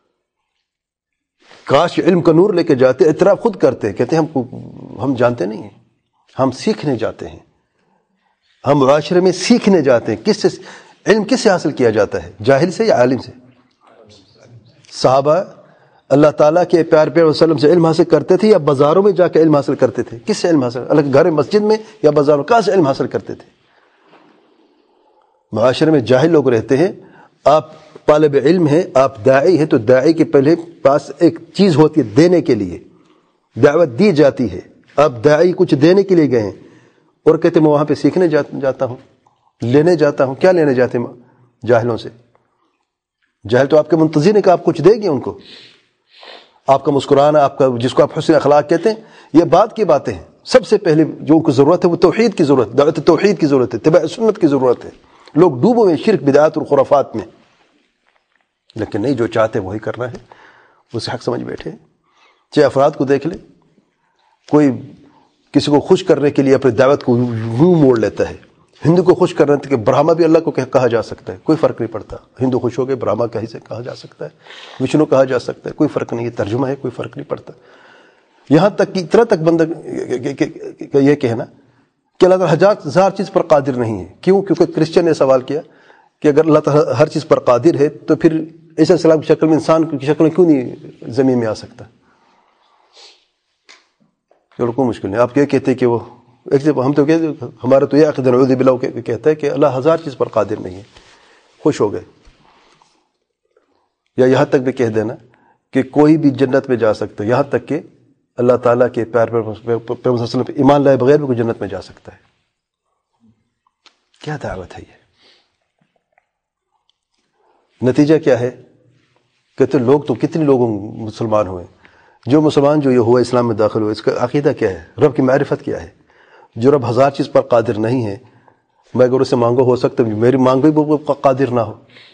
کاش علم کا نور لے کے جاتے، اعتراف خود کرتے، کہتے ہیں ہم ہم جانتے نہیں ہیں، ہم سیکھنے جاتے ہیں، ہم معاشرے میں سیکھنے جاتے ہیں۔ کس سے علم کس سے حاصل کیا جاتا ہے؟ جاہل سے یا عالم سے؟ صحابہ اللہ تعالیٰ کے پیار پیار وسلم سے علم حاصل کرتے تھے یا بازاروں میں جا کے علم حاصل کرتے تھے؟ کس سے علم حاصل؟ اللہ کے گھر مسجد میں یا بازاروں؟ کہاں سے علم حاصل کرتے تھے؟ معاشرے میں جاہل لوگ رہتے ہیں، آپ طالب علم ہیں، آپ داعی ہیں، تو داعی کے پہلے پاس ایک چیز ہوتی ہے دینے کے لیے، دعوت دی جاتی ہے۔ آپ داعی کچھ دینے کے لیے گئے ہیں اور کہتے میں وہاں پہ سیکھنے جاتا ہوں، لینے جاتا ہوں۔ کیا لینے جاتے ہیں جاہلوں سے؟ جاہل تو آپ کے منتظر ہیں کہ آپ کچھ دیں گے ان کو، آپ کا مسکرانا، آپ کا جس کو آپ حسن اخلاق کہتے ہیں، یہ بعد کی باتیں ہیں۔ سب سے پہلے جو ان کو ضرورت ہے وہ توحید کی ضرورت، دعوت توحید کی ضرورت ہے، اتباع سنت کی ضرورت ہے۔ لوگ ڈوبے ہوئے شرک، بدعات اور خرافات میں، لیکن نہیں، جو چاہتے وہی کرنا ہے، اسے حق سمجھ بیٹھے۔ چاہے افراد کو دیکھ لیں، کوئی کسی کو خوش کرنے کے لیے اپنی دعوت کو منہ موڑ لیتا ہے۔ ہندو کو خوش کرنے کے برہما بھی اللہ کو کہا جا سکتا ہے، کوئی فرق نہیں پڑتا۔ ہندو خوش ہو گئے، برہما کہیں سے کہا جا سکتا ہے، وشنو کہا جا سکتا ہے، کوئی فرق نہیں ہے، ترجمہ ہے، کوئی فرق نہیں پڑتا۔ یہاں تک کہ اتنا تک بندہ یہ کہنا کہ اللہ تعالیٰ ہزار ہزار چیز پر قادر نہیں ہے۔ کیوں؟ کیونکہ کرسچن نے سوال کیا کہ اگر اللہ تعالیٰ ہر چیز پر قادر ہے تو پھر عیسیٰ علیہ السلام کی شکل میں انسان کی شکل میں کیوں نہیں زمین میں آ سکتا؟ چلو کوئی مشکل نہیں۔ آپ یہ کہتے کہ وہ ہم تو کہتے، ہمارا تو یہ عقیدہ نعوذ باللہ کہتا ہے کہ اللہ ہزار چیز پر قادر نہیں ہے، خوش ہو گئے۔ یا یہاں تک بھی کہہ دینا کہ کوئی بھی جنت میں جا سکتا ہے، یہاں تک کہ اللہ تعالیٰ کے پیار پر پیغمبر صلی اللہ علیہ وسلم پہ ایمان لائے بغیر بھی کوئی جنت میں جا سکتا ہے۔ کیا دعوت ہے یہ؟ نتیجہ کیا ہے؟ کہتے لوگ تو کتنے لوگوں مسلمان ہوئے، جو مسلمان جو یہ ہوا اسلام میں داخل ہوئے، اس کا عقیدہ کیا ہے؟ رب کی معرفت کیا ہے؟ جو رب ہزار چیز پر قادر نہیں ہے، میں اگر اسے مانگو ہو سکتا ہے میری مانگ بھی وہ قادر نہ ہو۔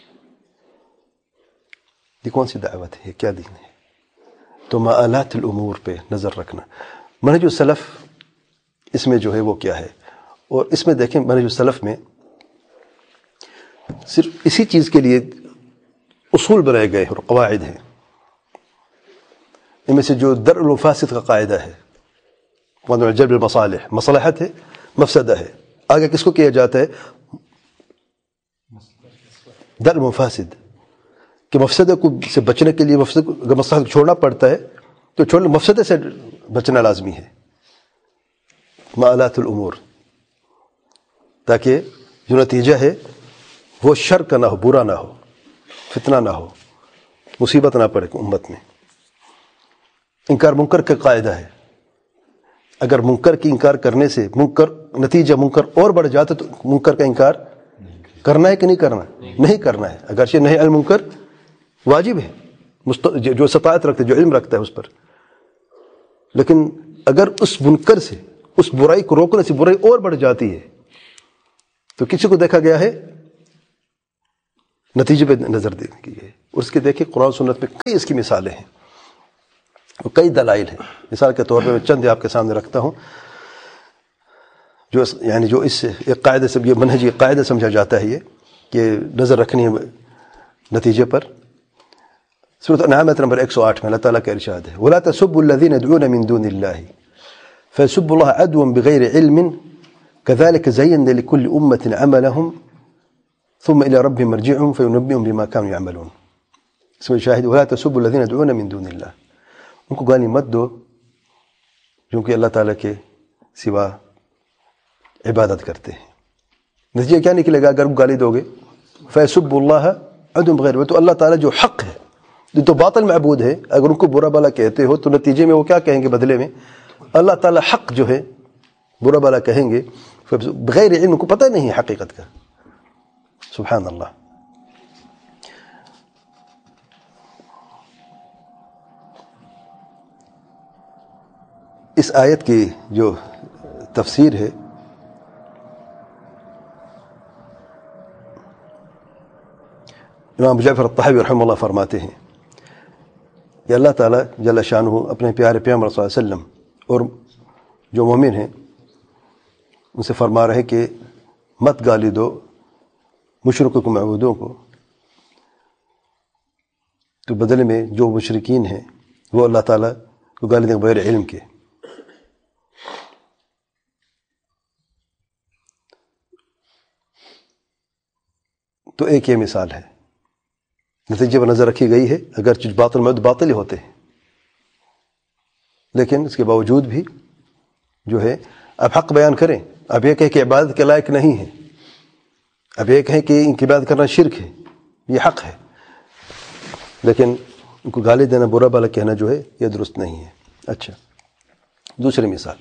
یہ کون سی دعوت ہے؟ کیا دین ہے؟ تو مآلات الامور پہ نظر رکھنا۔ منہج السلف اس میں جو ہے وہ کیا ہے؟ اور اس میں دیکھیں منہج السلف میں صرف اسی چیز کے لیے اصول بنائے گئے اور قواعد ہیں۔ ان میں سے جو درء المفاسد کا قاعدہ ہے، جلب المصالح، مصلحت ہے، مفسدہ ہے، آگے کس کو کیا جاتا ہے؟ درء المفاسد، کہ مفسدہ کو سے بچنے کے لیے مفسد کو اگر مصلحت چھوڑنا پڑتا ہے تو چھوڑنا، مفسدے سے بچنا لازمی ہے۔ مآلات الامور، تاکہ جو نتیجہ ہے وہ شر کا نہ ہو، برا نہ ہو، فتنہ نہ ہو، مصیبت نہ پڑے امت میں۔ انکار منکر کا قاعدہ ہے، اگر منکر کی انکار کرنے سے منکر نتیجہ منکر اور بڑھ جاتا تو منکر کا انکار کرنا ہے کہ نہیں کرنا؟ نہیں کرنا ہے، اگرچہ نہیں المنکر واجب ہے، جو استطاعت رکھتا ہے، جو علم رکھتا ہے اس پر، لیکن اگر اس منکر سے، اس برائی کو روکنے سے برائی اور بڑھ جاتی ہے تو کسی کو دیکھا گیا ہے نتیجے پہ نظر دینے کی ہے اور اس کے دیکھیں قرآن سنت میں کئی اس کی مثالیں ہیں، کئی دلائل ہیں. مثال کے طور پہ میں چند آپ کے سامنے رکھتا ہوں جو یعنی جو اس ایک قاعدے سے یہ منہجی قاعدہ سمجھا جاتا ہے، یہ کہ نظر رکھنی ہے نتیجے پر. سورۃ الانعام نمبر ایک سو آٹھ میں اللہ تعالیٰ کا ارشاد ہے وَلَا تَسُبُّوا الَّذِينَ يَدْعُونَ مِن دُونِ اللَّهِ فَيَسُبُّوا اللَّهَ عَدْوًا بِغَيْرِ عِلْمٍ كَذَلِكَ زَيَّنَّا لِكُلِّ أُمَّةٍ عَمَلَهُمْ ثُمَّ إِلَى رَبِّهِمْ مَرْجِعُهُمْ فَيُنَبِّئُهُم بِمَا كَانُوا يَعْمَلُونَ. اس میں شاہد وَلَا تَسُبُّوا الَّذِينَ يَدْعُونَ مِن دُونِ اللَّهِ، ان کو گالی مت دو جو کہ اللہ تعالیٰ کے سوا عبادت کرتے ہیں. نتیجہ کیا نکلے گا اگر گالی دو گے؟ فَيَسُبُّوا اللَّهَ عَدْوًا بِغَيْرِ، تو اللہ تعالیٰ جو حق ہے، جو تو باطل معبود ہے، اگر ان کو برا بلا کہتے ہو تو نتیجے میں وہ کیا کہیں گے بدلے میں؟ اللہ تعالیٰ حق جو ہے برا بلا کہیں گے بغیر علم، کو پتہ نہیں ہے حقیقت کا. سبحان اللہ. اس آیت کی جو تفسیر ہے امام جعفر الطحاوی رحمہ اللہ فرماتے ہیں کہ اللہ تعالیٰ جل شانہ اپنے پیارے پیغمبر صلی اللہ علیہ وسلم اور جو مومن ہیں ان سے فرما رہے کہ مت گالی دو مشرکوں کو، معبودوں کو، تو بدلے میں جو مشرکین ہیں وہ اللہ تعالیٰ کو گالی دیں بغیر علم کے. تو ایک یہ مثال ہے، نتیجے پر نظر رکھی گئی ہے. اگر چیز باطل میں تو باطل ہی ہوتے ہیں، لیکن اس کے باوجود بھی جو ہے اب حق بیان کریں. اب یہ کہیں کہ عبادت کے لائق نہیں ہے، اب یہ کہیں کہ ان کی عبادت کرنا شرک ہے، یہ حق ہے، لیکن ان کو گالی دینا، برا بھلا کہنا جو ہے یہ درست نہیں ہے. اچھا، دوسری مثال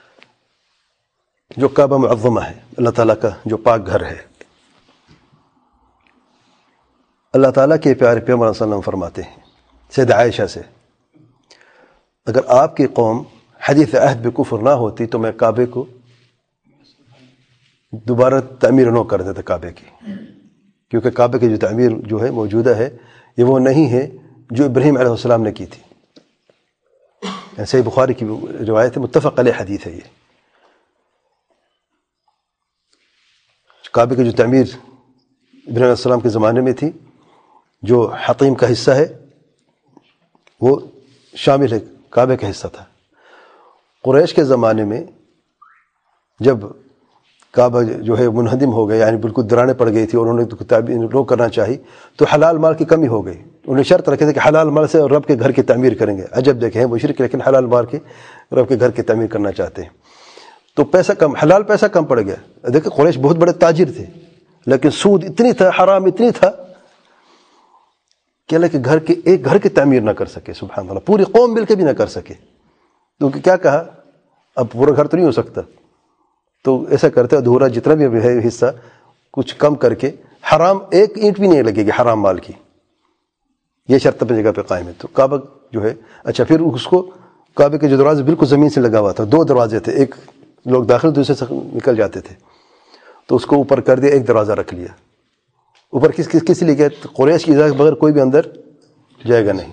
جو کعبہ معظمہ ہے، اللہ تعالیٰ کا جو پاک گھر ہے. اللہ تعالیٰ کے پیارے پیغمبر صلی اللہ علیہ وسلم فرماتے ہیں سید عائشہ سے، اگر آپ کی قوم حدیث عہد بے کفر نہ ہوتی تو میں کعبے کو دوبارہ تعمیر نہ کر دیتا کعبے کی، کیونکہ کعبے کی جو تعمیر جو ہے موجودہ ہے یہ وہ نہیں ہے جو ابراہیم علیہ السلام نے کی تھی. یعنی صحیح بخاری کی روایت ہے، متفق علیہ حدیث ہے. یہ کعبے کی جو تعمیر ابراہیم علیہ السلام کے زمانے میں تھی، جو حطیم کا حصہ ہے وہ شامل ہے، کعبے کا حصہ تھا. قریش کے زمانے میں جب کعبہ جو ہے منہدم ہو گیا، یعنی بالکل درانے پڑ گئی تھی اور انہوں نے تعمیر روک کرنا چاہی، تو حلال مال کی کمی ہو گئی. انہوں نے شرط رکھے تھے کہ حلال مال سے رب کے گھر کی تعمیر کریں گے. عجب دیکھیں وہ شرک، لیکن حلال مال کے رب کے گھر کی تعمیر کرنا چاہتے ہیں. تو پیسہ کم، حلال پیسہ کم پڑ گیا. دیکھیں قریش بہت بڑے تاجر تھے، لیکن سود اتنی تھا، حرام اتنی تھا کہ اللہ کے گھر کے ایک گھر کی تعمیر نہ کر سکے. سبحان اللہ، پوری قوم مل کے بھی نہ کر سکے. کیونکہ کیا کہا، اب پورا گھر تو نہیں ہو سکتا، تو ایسا کرتے ادھورا جتنا بھی ہے حصہ کچھ کم کر کے، حرام ایک اینٹ بھی نہیں لگے گی حرام مال کی. یہ شرط اپنی جگہ پہ قائم ہے. تو کعبہ جو ہے، اچھا پھر اس کو کعبے کے جو دروازے بالکل زمین سے لگا ہوا تھا، دو دروازے تھے، ایک لوگ داخل دوسرے سے نکل جاتے تھے، تو اس کو اوپر کر دیا، ایک دروازہ رکھ لیا اوپر. کس کس کس لیے گیا؟ قریش کی اجازت بغیر کوئی بھی اندر جائے گا نہیں.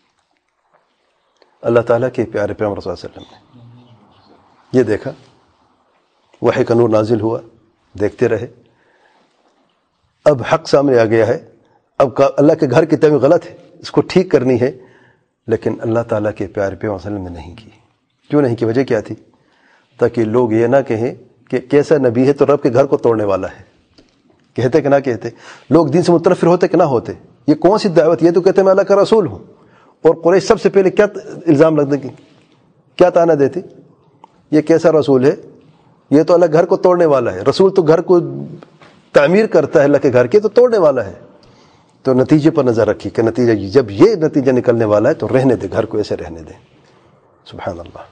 اللہ تعالیٰ کے پیارے پیغمبر صلی اللہ علیہ وسلم نے یہ دیکھا، وحی کا نور نازل ہوا، دیکھتے رہے. اب حق سامنے آ گیا ہے، اب اللہ کے گھر کی تعمیر غلط ہے، اس کو ٹھیک کرنی ہے، لیکن اللہ تعالیٰ کے پیارے پیغمبر صلی اللہ علیہ وسلم نے نہیں کی. کیوں نہیں کی؟ وجہ کیا تھی؟ تاکہ لوگ یہ نہ کہیں کہ کیسا نبی ہے تو رب کے گھر کو توڑنے والا ہے. کہتے کہ نہ کہتے؟ لوگ دین سے متنفر ہوتے کہ نہ ہوتے؟ یہ کون سی دعوت؟ یہ تو کہتے میں اللہ کا رسول ہوں. اور قریش سب سے پہلے کیا الزام لگ دیں، کیا تانا دیتی؟ یہ کیسا رسول ہے، یہ تو اللہ گھر کو توڑنے والا ہے. رسول تو گھر کو تعمیر کرتا ہے اللہ کے گھر کے، تو توڑنے والا ہے. تو نتیجے پر نظر رکھی کہ نتیجہ جب یہ نتیجہ نکلنے والا ہے تو رہنے دے، گھر کو ایسے رہنے دے. سبحان اللہ.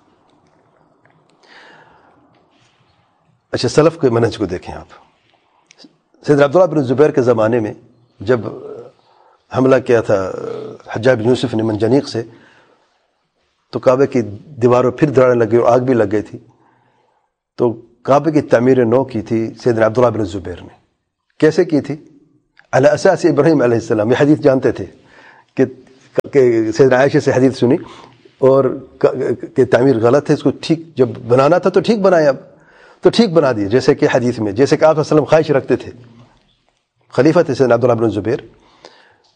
اچھا، سلف کے منہج کو دیکھیں آپ. سیدنا عبداللہ بن زبیر کے زمانے میں جب حملہ کیا تھا حجاج بن یوسف نے منجنیق سے، تو کعبے کی دیواروں پھر دراڑیں لگ گئی اور آگ بھی لگ گئی تھی. تو کعبے کی تعمیر نو کی تھی سیدنا عبداللہ بن زبیر نے. کیسے کی تھی؟ علی اساس ابراہیم علیہ السلام. یہ حدیث جانتے تھے کہ سیدنا عائشہ سے حدیث سنی اور کہ تعمیر غلط ہے, اس کو ٹھیک جب بنانا تھا تو ٹھیک بنایا, اب تو ٹھیک بنا دیے, جیسے کہ حدیث میں, جیسے کہ آپ صلی اللہ علیہ وسلم خواہش رکھتے تھے. خلیفہ تھے سیدنا عبداللہ بن زبیر,